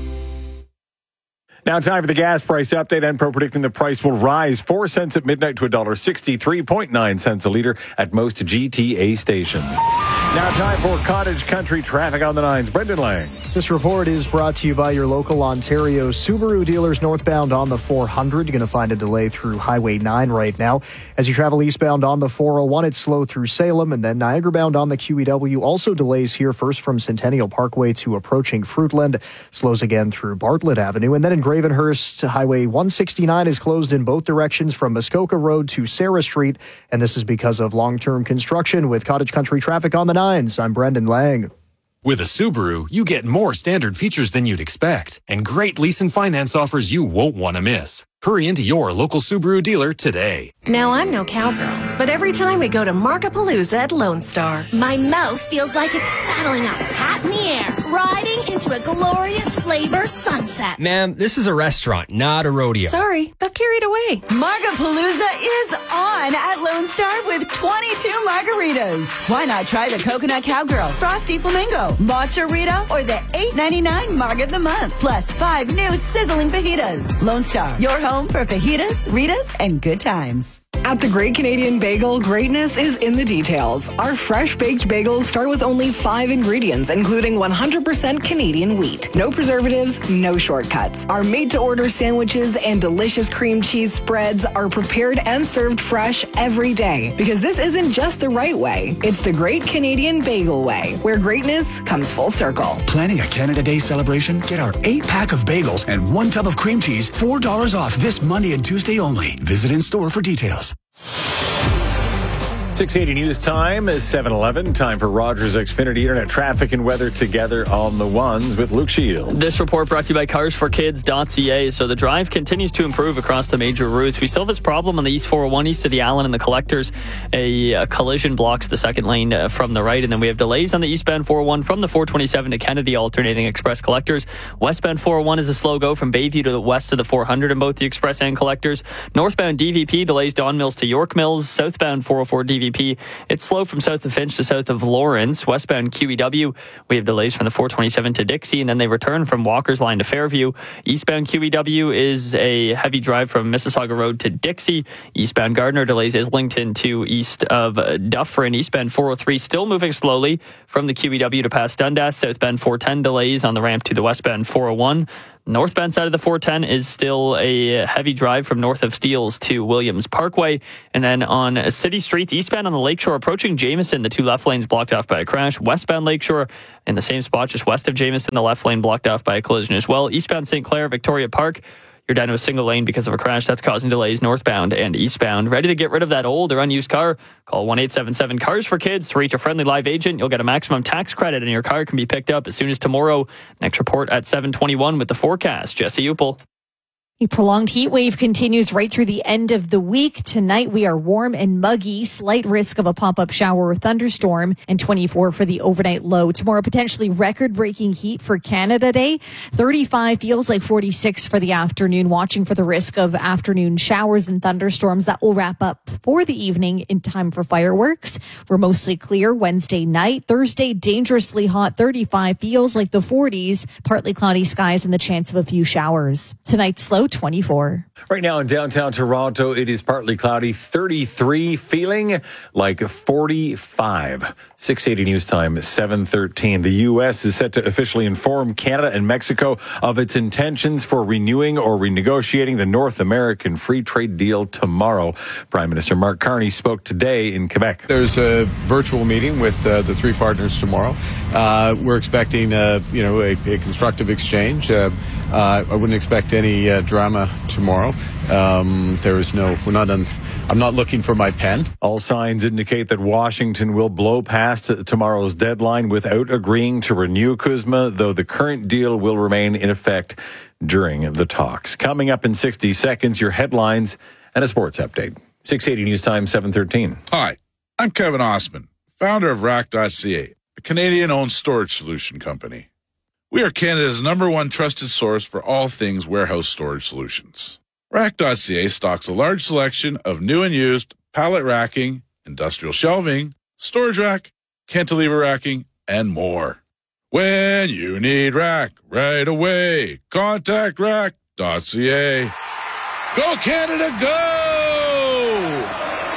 Now time for the gas price update. Enpro predicting the price will rise four cents at midnight to one dollar sixty-three point nine cents a litre at most G T A stations. Now time for Cottage Country traffic on the nines. Brendan Lang. This report is brought to you by your local Ontario Subaru dealers northbound on the four hundred. You're going to find a delay through Highway nine right now. As you travel eastbound on the four oh one, it's slow through Salem, and then Niagara bound on the Q E W. Also delays here first from Centennial Parkway to approaching Fruitland. Slows again through Bartlett Avenue. And then in Gravenhurst, Highway one sixty-nine is closed in both directions from Muskoka Road to Sarah Street. And this is because of long-term construction. With Cottage Country traffic on the nines, I'm Brendan Lang. With a Subaru, you get more standard features than you'd expect and great lease and finance offers you won't want to miss. Hurry into your local Subaru dealer today. Now, I'm no cowgirl, but every time we go to Markapalooza at Lone Star, my mouth feels like it's saddling up, hat in the air, riding into a glorious flavor sunset. Ma'am, this is a restaurant, not a rodeo. Sorry, got carried away. Markapalooza is on at Lone Star with twenty-two margaritas. Why not try the Coconut Cowgirl, Frosty Flamingo, Matcha Rita, or the eight ninety-nine Marg of the Month, plus five new sizzling fajitas. Lone Star, your home for fajitas, Ritas, and good times. At the Great Canadian Bagel, greatness is in the details. Our fresh baked bagels start with only five ingredients, including one hundred percent Canadian wheat. No preservatives, no shortcuts. Our made-to-order sandwiches and delicious cream cheese spreads are prepared and served fresh every day. Because this isn't just the right way, it's the Great Canadian Bagel way, where greatness comes full circle. Planning a Canada Day celebration? Get our eight-pack of bagels and one tub of cream cheese, four dollars off this Monday and Tuesday only. Visit in store for details. six eighty News Time is seven eleven. Time for Rogers Xfinity Internet traffic and weather together on the ones with Luke Shields. This report brought to you by cars for kids dot c a. So the drive continues to improve across the major routes. We still have this problem on the East four oh one east of the Allen and the Collectors. A, a collision blocks the second lane uh, from the right. And then we have delays on the eastbound four oh one from the four twenty-seven to Kennedy alternating express Collectors. Westbound four oh one is a slow go from Bayview to the west of the four hundred in both the express and Collectors. Northbound D V P delays Don Mills to York Mills. Southbound four oh four D V P, it's slow from south of Finch to south of Lawrence. Westbound Q E W, we have delays from the four twenty-seven to Dixie, and then they return from Walker's Line to Fairview. Eastbound Q E W is a heavy drive from Mississauga Road to Dixie. Eastbound Gardner delays Islington to east of Dufferin. Eastbound four oh three still moving slowly from the Q E W to past Dundas. Southbound four ten delays on the ramp to the westbound four oh one. Northbound side of the four ten is still a heavy drive from north of Steeles to Williams Parkway. And then on city streets, eastbound on the Lakeshore approaching Jameson, the two left lanes blocked off by a crash. Westbound Lakeshore in the same spot just west of Jameson, the left lane blocked off by a collision as well. Eastbound Saint Clair, Victoria Park, you're down to a single lane because of a crash. That's causing delays northbound and eastbound. Ready to get rid of that old or unused car? Call one eight seven seven cars for kids to reach a friendly live agent. You'll get a maximum tax credit and your car can be picked up as soon as tomorrow. Next report at seven twenty-one with the forecast. Jesse Upel. A prolonged heat wave continues right through the end of the week. Tonight we are warm and muggy, slight risk of a pop-up shower or thunderstorm, and twenty-four for the overnight low. Tomorrow, potentially record-breaking heat for Canada Day. thirty-five feels like forty-six for the afternoon, watching for the risk of afternoon showers and thunderstorms. That will wrap up for the evening in time for fireworks. We're mostly clear Wednesday night. Thursday, dangerously hot, thirty-five feels like the forties. Partly cloudy skies and the chance of a few showers. Tonight's low, twenty-four. Right now in downtown Toronto, it is partly cloudy, thirty-three, feeling like forty-five. six eighty News Time, seven thirteen. The U S is set to officially inform Canada and Mexico of its intentions for renewing or renegotiating the North American Free Trade Deal tomorrow. Prime Minister Mark Carney spoke today in Quebec. There's a virtual meeting with uh, the three partners tomorrow. Uh, we're expecting, uh, you know, a, a constructive exchange. Uh, uh, I wouldn't expect any uh, drama tomorrow. Um, there is no, we're not on, I'm not looking for my pen. All signs indicate that Washington will blow past tomorrow's deadline without agreeing to renew C U S M A, though the current deal will remain in effect during the talks. Coming up in sixty seconds, your headlines and a sports update. six eighty News Time, seven thirteen. Hi, I'm Kevin Osman, founder of Rack dot C A, a Canadian-owned storage solution company. We are Canada's number one trusted source for all things warehouse storage solutions. Rack dot C A stocks a large selection of new and used pallet racking, industrial shelving, storage rack, cantilever racking, and more. When you need rack right away, contact Rack dot C A. Go Canada, go!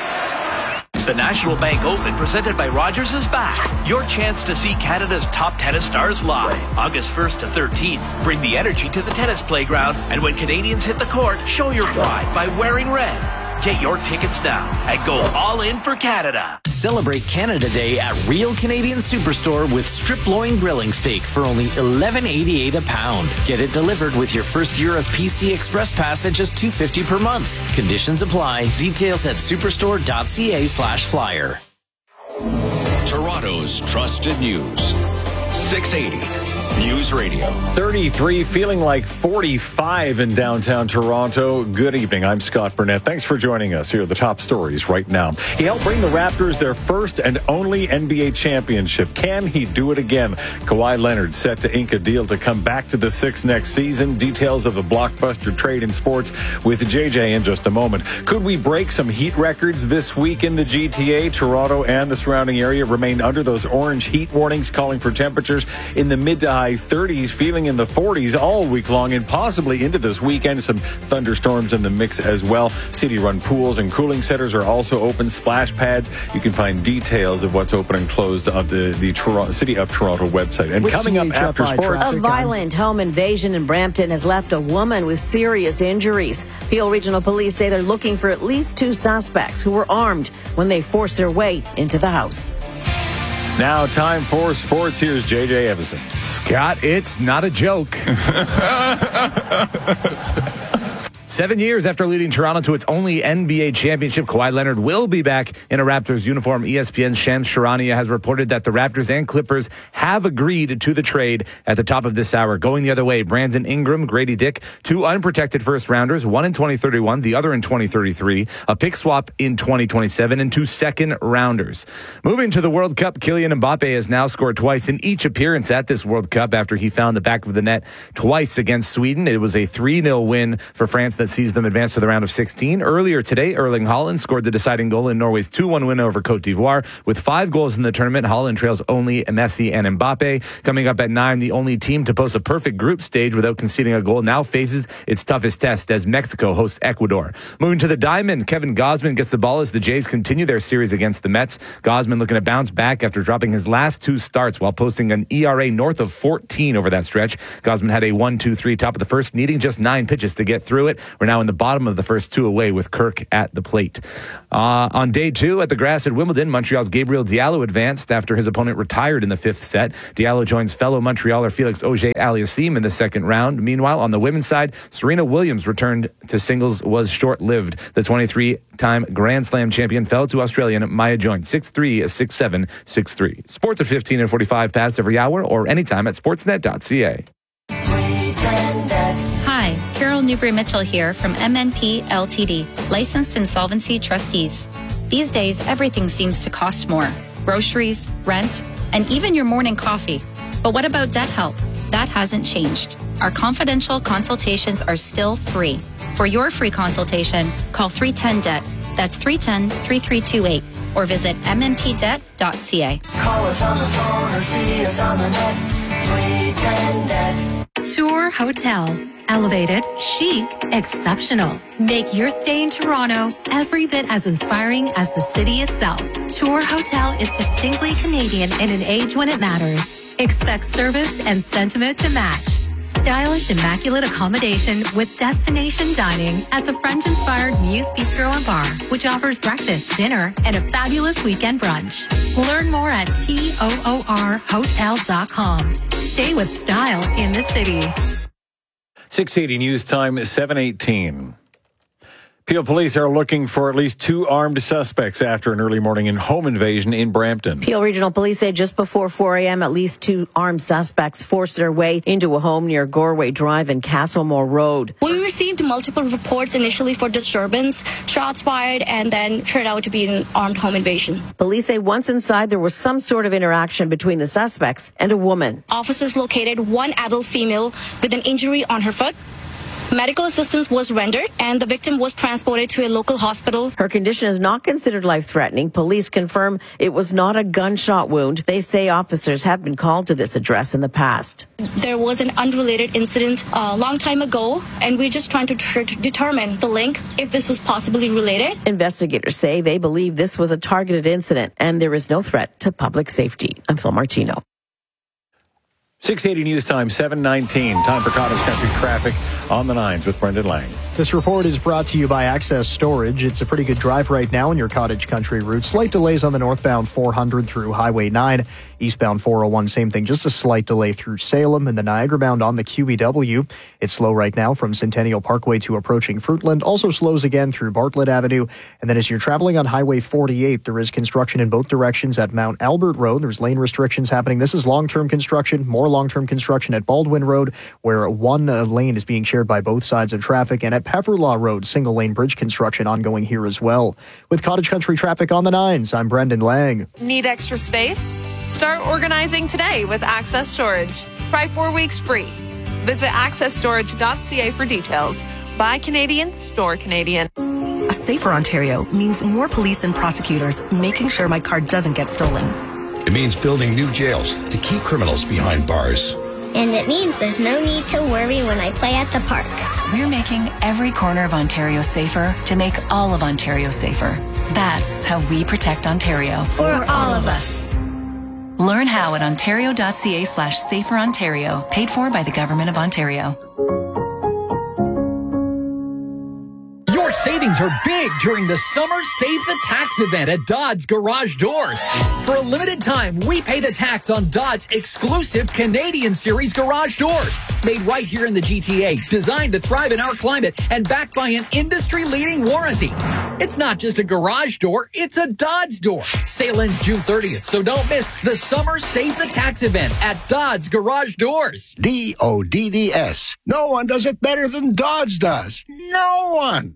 The National Bank Open, presented by Rogers, is back. Your chance to see Canada's top tennis stars live. August first to thirteenth. Bring the energy to the tennis playground, and when Canadians hit the court, show your pride by wearing red. Get your tickets now and go all in for Canada. Celebrate Canada Day at Real Canadian Superstore with strip loin grilling steak for only eleven eighty-eight a pound. Get it delivered with your first year of P C Express Pass at just two fifty per month. Conditions apply. Details at superstore dot c a slash flyer. Toronto's trusted news. six eighty News Radio. thirty-three, feeling like forty-five in downtown Toronto. Good evening. I'm Scott Burnett. Thanks for joining us. Here are the top stories right now. He helped bring the Raptors their first and only N B A championship. Can he do it again? Kawhi Leonard set to ink a deal to come back to the Six next season. Details of the blockbuster trade in sports with J J in just a moment. Could we break some heat records this week in the G T A? Toronto and the surrounding area remain under those orange heat warnings, calling for temperatures in the mid to high thirties, feeling in the forties all week long, and possibly into this weekend. Some thunderstorms in the mix as well. City-run pools and cooling centers are also open. Splash pads. You can find details of what's open and closed on the, the Toronto, City of Toronto website. And With coming up after sports, a violent home invasion in Brampton has left a woman with serious injuries. Peel Regional Police say they're looking for at least two suspects who were armed when they forced their way into the house. now time for sports. Here's J J Evison. Scott, it's not a joke. Seven years after leading Toronto to its only N B A championship, Kawhi Leonard will be back in a Raptors uniform. E S P N's Shams Charania has reported that the Raptors and Clippers have agreed to the trade at the top of this hour. Going the other way, Brandon Ingram, Grady Dick, two unprotected first-rounders, one in twenty thirty-one, the other in twenty thirty-three, a pick swap in twenty twenty-seven, and two second-rounders. Moving to the World Cup, Kylian Mbappe has now scored twice in each appearance at this World Cup after he found the back of the net twice against Sweden. It was a three nil win for France that sees them advance to the round of sixteen. Earlier today, Erling Haaland scored the deciding goal in Norway's two one win over Cote d'Ivoire. With five goals in the tournament, Haaland trails only Messi and Mbappe. Coming up at nine, the only team to post a perfect group stage without conceding a goal now faces its toughest test as Mexico hosts Ecuador. Moving to the diamond, Kevin Gausman gets the ball as the Jays continue their series against the Mets. Gausman looking to bounce back after dropping his last two starts while posting an E R A north of fourteen over that stretch. Gausman had a one two three top of the first, needing just nine pitches to get through it. We're now in the bottom of the first two away with Kirk at the plate. Uh, on day two at the grass at Wimbledon, Montreal's Gabriel Diallo advanced after his opponent retired in the fifth set. Diallo joins fellow Montrealer Felix Auger-Aliassime in the second round. Meanwhile, on the women's side, Serena Williams returned to singles was short-lived. The twenty-three-time Grand Slam champion fell to Australian Maya Joint six three, six seven, six three. Sports at fifteen and forty-five past every hour or anytime at sportsnet dot c a. Hi, Carol Newbury-Mitchell here from M N P L T D, licensed insolvency trustees. These days, everything seems to cost more. Groceries, rent, and even your morning coffee. But what about debt help? That hasn't changed. Our confidential consultations are still free. For your free consultation, call three one zero D E B T. That's three one zero, three three two eight. Or visit m n p debt dot c a. Call us on the phone or see us on the net. three one zero D E B T. Tour Hotel. Elevated, chic, exceptional. Make your stay in Toronto every bit as inspiring as the city itself. Tour Hotel is distinctly Canadian in an age when it matters. Expect service and sentiment to match. Stylish, immaculate accommodation with destination dining at the French-inspired Muse Bistro and Bar, which offers breakfast, dinner, and a fabulous weekend brunch. Learn more at toor hotel dot com. Stay with style in the city. six eighty News Time, seven eighteen. Peel Police are looking for at least two armed suspects after an early morning in home invasion in Brampton. Peel Regional Police say just before four a.m., at least two armed suspects forced their way into a home near Gorway Drive and Castlemore Road. We received multiple reports initially for disturbance, shots fired, and then turned out to be an armed home invasion. Police say once inside, there was some sort of interaction between the suspects and a woman. Officers located one adult female with an injury on her foot. Medical assistance was rendered, and the victim was transported to a local hospital. Her condition is not considered life-threatening. Police confirm it was not a gunshot wound. They say officers have been called to this address in the past. There was an unrelated incident a long time ago, and we're just trying to tr- determine the link, if this was possibly related. Investigators say they believe this was a targeted incident, and there is no threat to public safety. I'm Phil Martino. six eighty News Time, seven nineteen. Time for Cottage Country traffic on the nines with Brendan Lang. This report is brought to you by Access Storage. It's a pretty good drive right now in your Cottage Country route. Slight delays on the northbound four hundred through Highway nine. Eastbound four oh one, same thing, just a slight delay through Salem. And the Niagara bound on the Q E W. It's slow right now from Centennial Parkway to approaching Fruitland. Also slows again through Bartlett Avenue. And then as you're traveling on Highway forty-eight, there is construction in both directions at Mount Albert Road. There's lane restrictions happening. This is long-term construction, more long-term construction at Baldwin Road, where one uh, lane is being shared by both sides of traffic. And at Pefferlaw Road, single-lane bridge construction ongoing here as well. With Cottage Country traffic on the nines, I'm Brendan Lang. Need extra space? Start organizing today with Access Storage. Try four weeks free. Visit access storage dot c a for details. Buy Canadian, store Canadian. A safer Ontario means more police and prosecutors making sure my car doesn't get stolen. It means building new jails to keep criminals behind bars. And it means there's no need to worry when I play at the park. We're making every corner of Ontario safer to make all of Ontario safer. That's how we protect Ontario. For all of us. Learn how at ontario dot c a slash safer Ontario. Paid for by the Government of Ontario. York Savings savings are big during the Summer Save the Tax event at Dodds Garage Doors. For a limited time, we pay the tax on Dodds' exclusive Canadian Series garage doors. Made right here in the G T A, designed to thrive in our climate, and backed by an industry-leading warranty. It's not just a garage door, it's a Dodds door. Sale ends June thirtieth, so don't miss the Summer Save the Tax event at Dodds Garage Doors. D O D D S. No one does it better than Dodds does. No one.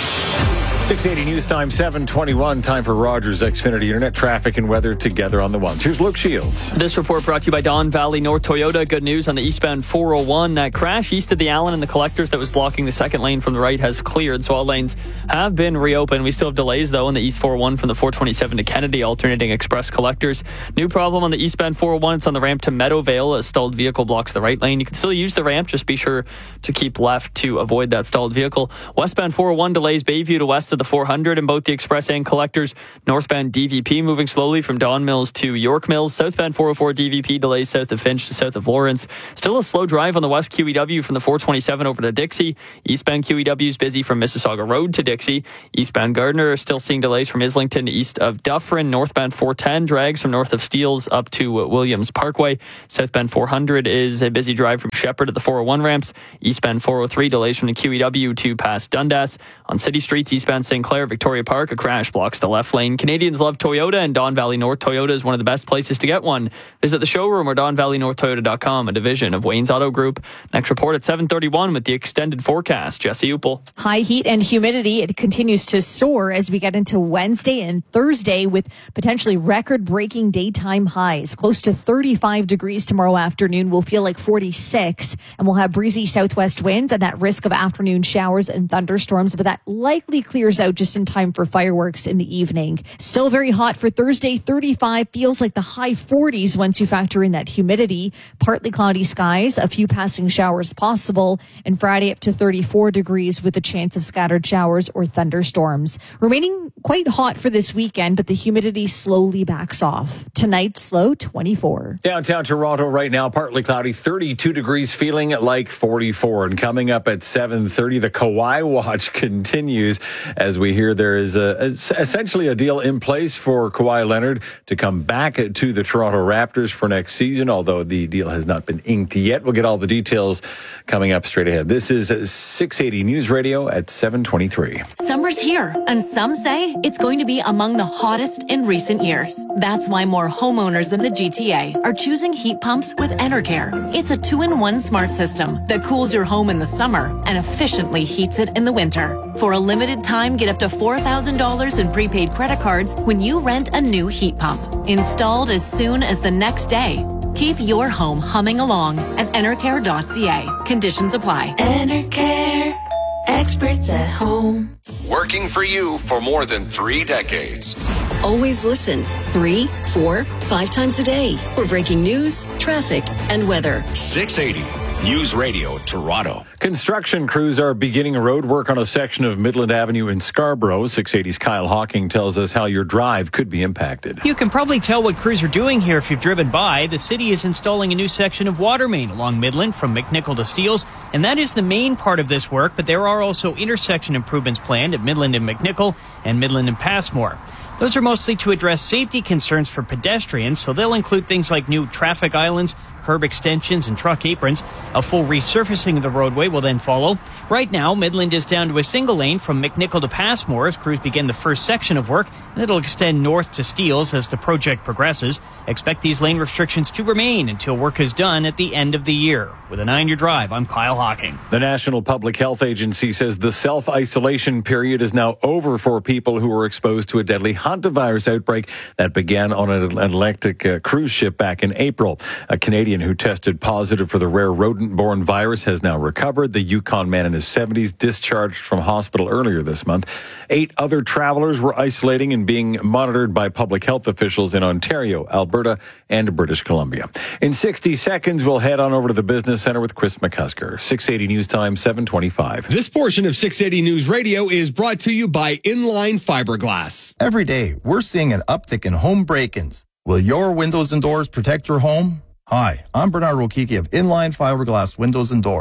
six eighty News Time, seven twenty-one. Time for Rogers Xfinity Internet traffic and weather together on the ones. Here's Luke Shields. This report brought to you by Don Valley North Toyota. Good news on the eastbound four oh one. That crash east of the Allen and the collectors that was blocking the second lane from the right has cleared, so all lanes have been reopened. We still have delays, though, on the east four oh one from the four twenty-seven to Kennedy, alternating express collectors. New problem on the eastbound four oh one. It's on the ramp to Meadowvale. A stalled vehicle blocks the right lane. You can still use the ramp. Just be sure to keep left to avoid that stalled vehicle. Westbound four oh one delays Bayview to west of the four hundred in both the express and collectors. Northbound D V P moving slowly from Don Mills to York Mills. Southbound four oh four D V P delays south of Finch to south of Lawrence. Still a slow drive on the west Q E W from the four twenty-seven over to Dixie. Eastbound Q E W is busy from Mississauga Road to Dixie. Eastbound Gardner are still seeing delays from Islington to east of Dufferin. Northbound four ten drags from north of Steeles up to Williams Parkway. Southbound four hundred is a busy drive from Shepherd to the four oh one ramps. Eastbound four oh three delays from the Q E W to past Dundas. On city streets, eastbound Saint Clair, Victoria Park, a crash blocks the left lane. Canadians love Toyota, and Don Valley North Toyota is one of the best places to get one. Visit the showroom or don valley north toyota dot com, a division of Wayne's Auto Group. Next report at seven thirty-one with the extended forecast. Jesse Upel. High heat and humidity, it continues to soar as we get into Wednesday and Thursday with potentially record-breaking daytime highs. Close to thirty-five degrees tomorrow afternoon. We'll feel like forty-six, and we'll have breezy southwest winds and that risk of afternoon showers and thunderstorms, but that likely clears out just in time for fireworks in the evening. Still very hot for Thursday, thirty-five, feels like the high forties once you factor in that humidity. Partly cloudy skies, a few passing showers possible, and Friday up to thirty-four degrees with a chance of scattered showers or thunderstorms. Remaining quite hot for this weekend, but the humidity slowly backs off. Tonight's low, twenty-four. Downtown Toronto right now, partly cloudy, thirty-two degrees, feeling like forty-four. And coming up at seven thirty, the Kawhi Watch continues as we hear there is a, a, essentially a deal in place for Kawhi Leonard to come back to the Toronto Raptors for next season, although the deal has not been inked yet. We'll get all the details coming up straight ahead. This is six eighty News Radio at seven twenty-three. Summer's here, and some say it's going to be among the hottest in recent years. That's why more homeowners in the G T A are choosing heat pumps with Enercare. It's a two-in-one smart system that cools your home in the summer and efficiently heats it in the winter. For a limited time, get up to four thousand dollars in prepaid credit cards when you rent a new heat pump. Installed as soon as the next day. Keep your home humming along at enercare dot c a. Conditions apply. Enercare, experts at home. Working for you for more than three decades. Always listen three, four, five times a day for breaking news, traffic, and weather. six eighty News Radio Toronto. Construction crews are beginning road work on a section of Midland Avenue in Scarborough. six eighty's Kyle Hawking tells us how your drive could be impacted. You can probably tell what crews are doing here if you've driven by. The city is installing a new section of water main along Midland from McNichol to Steeles, and that is the main part of this work, but there are also intersection improvements planned at Midland and McNichol and Midland and Passmore. Those are mostly to address safety concerns for pedestrians, so they'll include things like new traffic islands, curb extensions, and truck aprons. A full resurfacing of the roadway will then follow. Right now, Midland is down to a single lane from McNichol to Passmore as crews begin the first section of work, and it'll extend north to Steeles as the project progresses. Expect these lane restrictions to remain until work is done at the end of the year. With a nine-year drive, I'm Kyle Hawking. The National Public Health Agency says the self-isolation period is now over for people who were exposed to a deadly hantavirus outbreak that began on an Atlantic uh, cruise ship back in April. A Canadian who tested positive for the rare rodent-borne virus has now recovered. The Yukon man in his seventies discharged from hospital earlier this month. Eight other travelers were isolating and being monitored by public health officials in Ontario, Alberta, and British Columbia. In sixty seconds, we'll head on over to the Business Center with Chris McCusker. six eighty News Time, seven twenty-five. This portion of six eighty News Radio is brought to you by Inline Fiberglass. Every day, we're seeing an uptick in home break-ins. Will your windows and doors protect your home? Hi, I'm Bernard Rokiki of Inline Fiberglass Windows and Doors.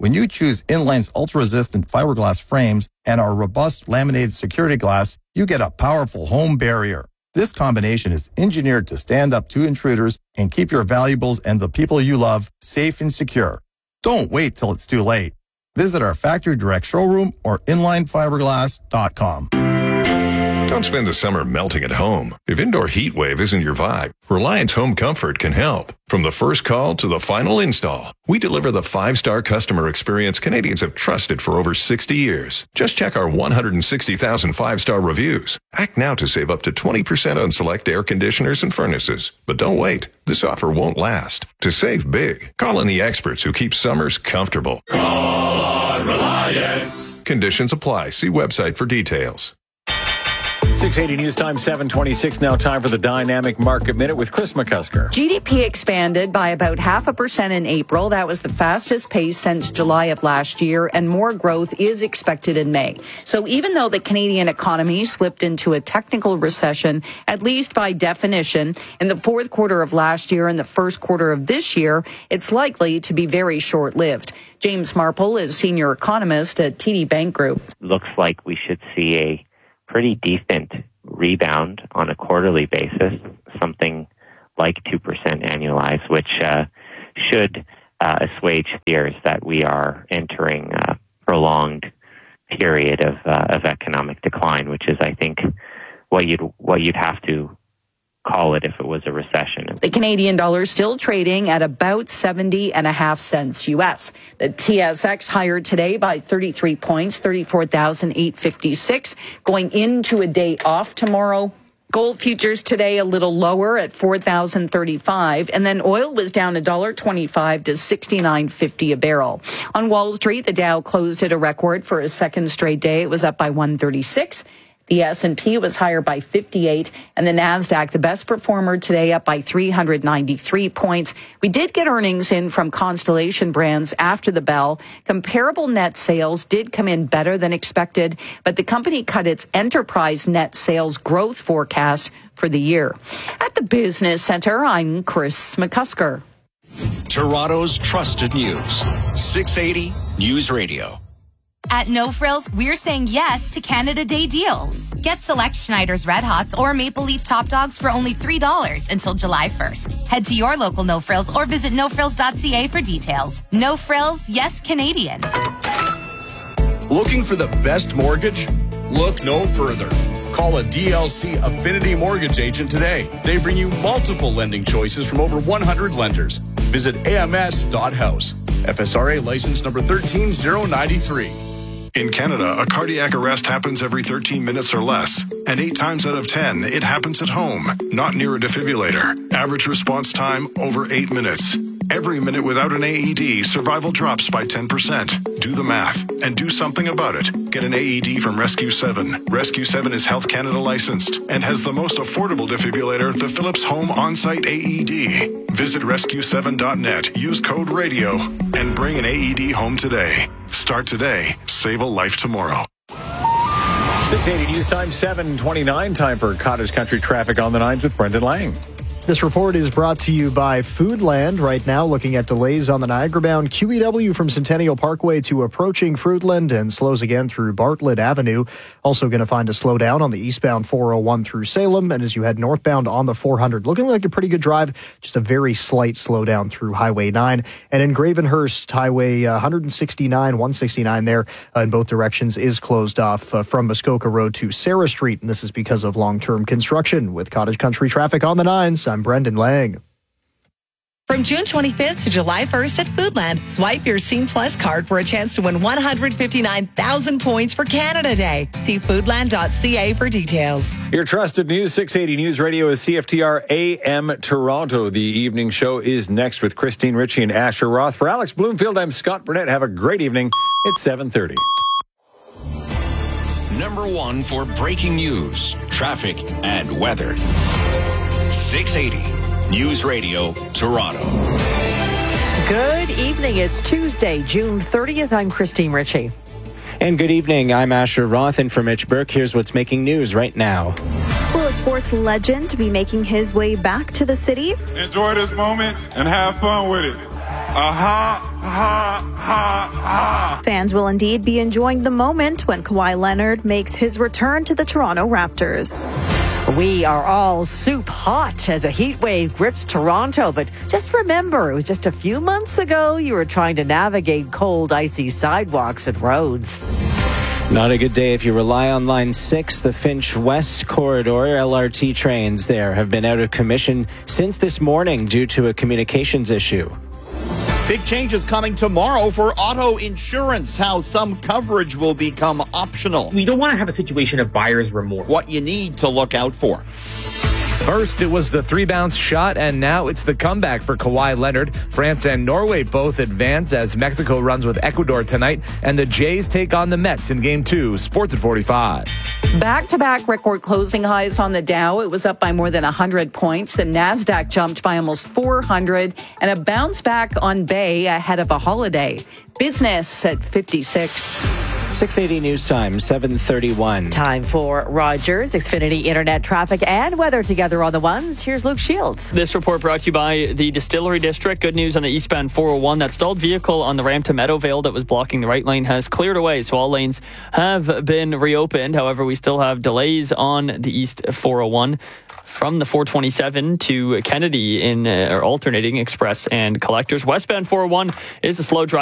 When you choose Inline's ultra-resistant fiberglass frames and our robust laminated security glass, you get a powerful home barrier. This combination is engineered to stand up to intruders and keep your valuables and the people you love safe and secure. Don't wait till it's too late. Visit our factory direct showroom or inline fiberglass dot com. Don't spend the summer melting at home. If indoor heat wave isn't your vibe, Reliance Home Comfort can help. From the first call to the final install, we deliver the five-star customer experience Canadians have trusted for over sixty years. Just check our one hundred sixty thousand five-star reviews. Act now to save up to twenty percent on select air conditioners and furnaces. But don't wait. This offer won't last. To save big, call in the experts who keep summers comfortable. Call on Reliance. Conditions apply. See website for details. six eighty News Time, seven twenty-six. Now time for the Dynamic Market Minute with Chris McCusker. G D P expanded by about half a percent in April. That was the fastest pace since July of last year, and more growth is expected in May. So even though the Canadian economy slipped into a technical recession, at least by definition, in the fourth quarter of last year and the first quarter of this year, it's likely to be very short-lived. James Marple is senior economist at T D Bank Group. Looks like we should see a pretty decent rebound on a quarterly basis, something like two percent annualized, which uh, should uh, assuage fears that we are entering a prolonged period of uh, of economic decline, which is, I think, what you'd what you'd have to call it if it was a recession. The Canadian dollar still trading at about seventy and a half cents U S. The T S X higher today by thirty-three points, thirty-four thousand eight hundred fifty-six, going into a day off tomorrow. Gold futures today a little lower at four thousand thirty-five, and then oil was down one dollar twenty-five to sixty-nine fifty a barrel. On Wall Street, the Dow closed at a record for a second straight day. It was up by one thirty-six. The S and P was higher by fifty-eight, and the NASDAQ, the best performer today, up by three hundred ninety-three points. We did get earnings in from Constellation Brands after the bell. Comparable net sales did come in better than expected, but the company cut its enterprise net sales growth forecast for the year. At the Business Center, I'm Chris McCusker. Toronto's trusted news. six eighty News Radio. At No Frills, we're saying yes to Canada Day deals. Get select Schneider's Red Hots or Maple Leaf Top Dogs for only three dollars until July first. Head to your local No Frills or visit no frills dot c a for details. No Frills, yes Canadian. Looking for the best mortgage? Look no further. Call a D L C Affinity Mortgage agent today. They bring you multiple lending choices from over one hundred lenders. Visit A M S dot house. F S R A license number one three zero nine three. In Canada, a cardiac arrest happens every thirteen minutes or less. And eight times out of ten, it happens at home, not near a defibrillator. Average response time, over eight minutes. Every minute without an A E D, survival drops by ten percent. Do the math and do something about it. Get an A E D from Rescue seven. Rescue seven is Health Canada licensed and has the most affordable defibrillator, the Philips Home On-Site A E D. Visit rescue seven dot net, use code RADIO, and bring an A E D home today. Start today. Save a life tomorrow. six eighty News Time, seven twenty-nine. Time for Cottage Country Traffic on the Nines with Brendan Lang. This report is brought to you by Foodland. Right now, looking at delays on the Niagara-bound Q E W from Centennial Parkway to approaching Fruitland, and slows again through Bartlett Avenue. Also going to find a slowdown on the eastbound four oh one through Salem, and as you head northbound on the four hundred, looking like a pretty good drive, just a very slight slowdown through Highway nine. And in Gravenhurst, Highway uh, one sixty-nine, one sixty-nine there uh, in both directions is closed off uh, from Muskoka Road to Sarah Street, and this is because of long-term construction. With Cottage Country Traffic on the Nines, I'm Brendan Lang. From June twenty-fifth to July first at Foodland, swipe your Scene Plus card for a chance to win one hundred fifty-nine thousand points for Canada Day. See foodland dot c a for details. Your trusted news, six eighty News Radio is C F T R A M Toronto. The evening show is next with Christine Ritchie and Asher Roth. For Alex Bloomfield, I'm Scott Burnett. Have a great evening. It's seven thirty. Number one for breaking news, traffic, and weather. six eighty News Radio, Toronto. Good evening. It's Tuesday, June thirtieth. I'm Christine Ritchie. And good evening. I'm Asher Roth, and for Mitch Burke, here's what's making news right now. Will a sports legend be making his way back to the city? Enjoy this moment and have fun with it. Aha, ha, ha, ha. Fans will indeed be enjoying the moment when Kawhi Leonard makes his return to the Toronto Raptors. We are all soup hot as a heat wave grips Toronto, but just remember, it was just a few months ago you were trying to navigate cold, icy sidewalks and roads. Not a good day if you rely on Line six. The Finch West Corridor L R T trains there have been out of commission since this morning due to a communications issue. Big changes coming tomorrow for auto insurance, how some coverage will become optional. We don't want to have a situation of buyer's remorse. What you need to look out for. First, it was the three-bounce shot, and now it's the comeback for Kawhi Leonard. France and Norway both advance as Mexico runs with Ecuador tonight, and the Jays take on the Mets in Game two. Sports at forty-five. Back-to-back record closing highs on the Dow. It was up by more than one hundred points. The NASDAQ jumped by almost four hundred, and a bounce back on Bay ahead of a holiday. Business at fifty-six. six eighty News Time, seven thirty-one. Time for Rogers, Xfinity Internet traffic and weather together on the ones. Here's Luke Shields. This report brought to you by the Distillery District. Good news on the eastbound four oh one. That stalled vehicle on the ramp to Meadowvale that was blocking the right lane has cleared away, so all lanes have been reopened. However, we still have delays on the east four oh one. From the four twenty-seven to Kennedy in uh, alternating express and collectors. Westbound four oh one is a slow drive.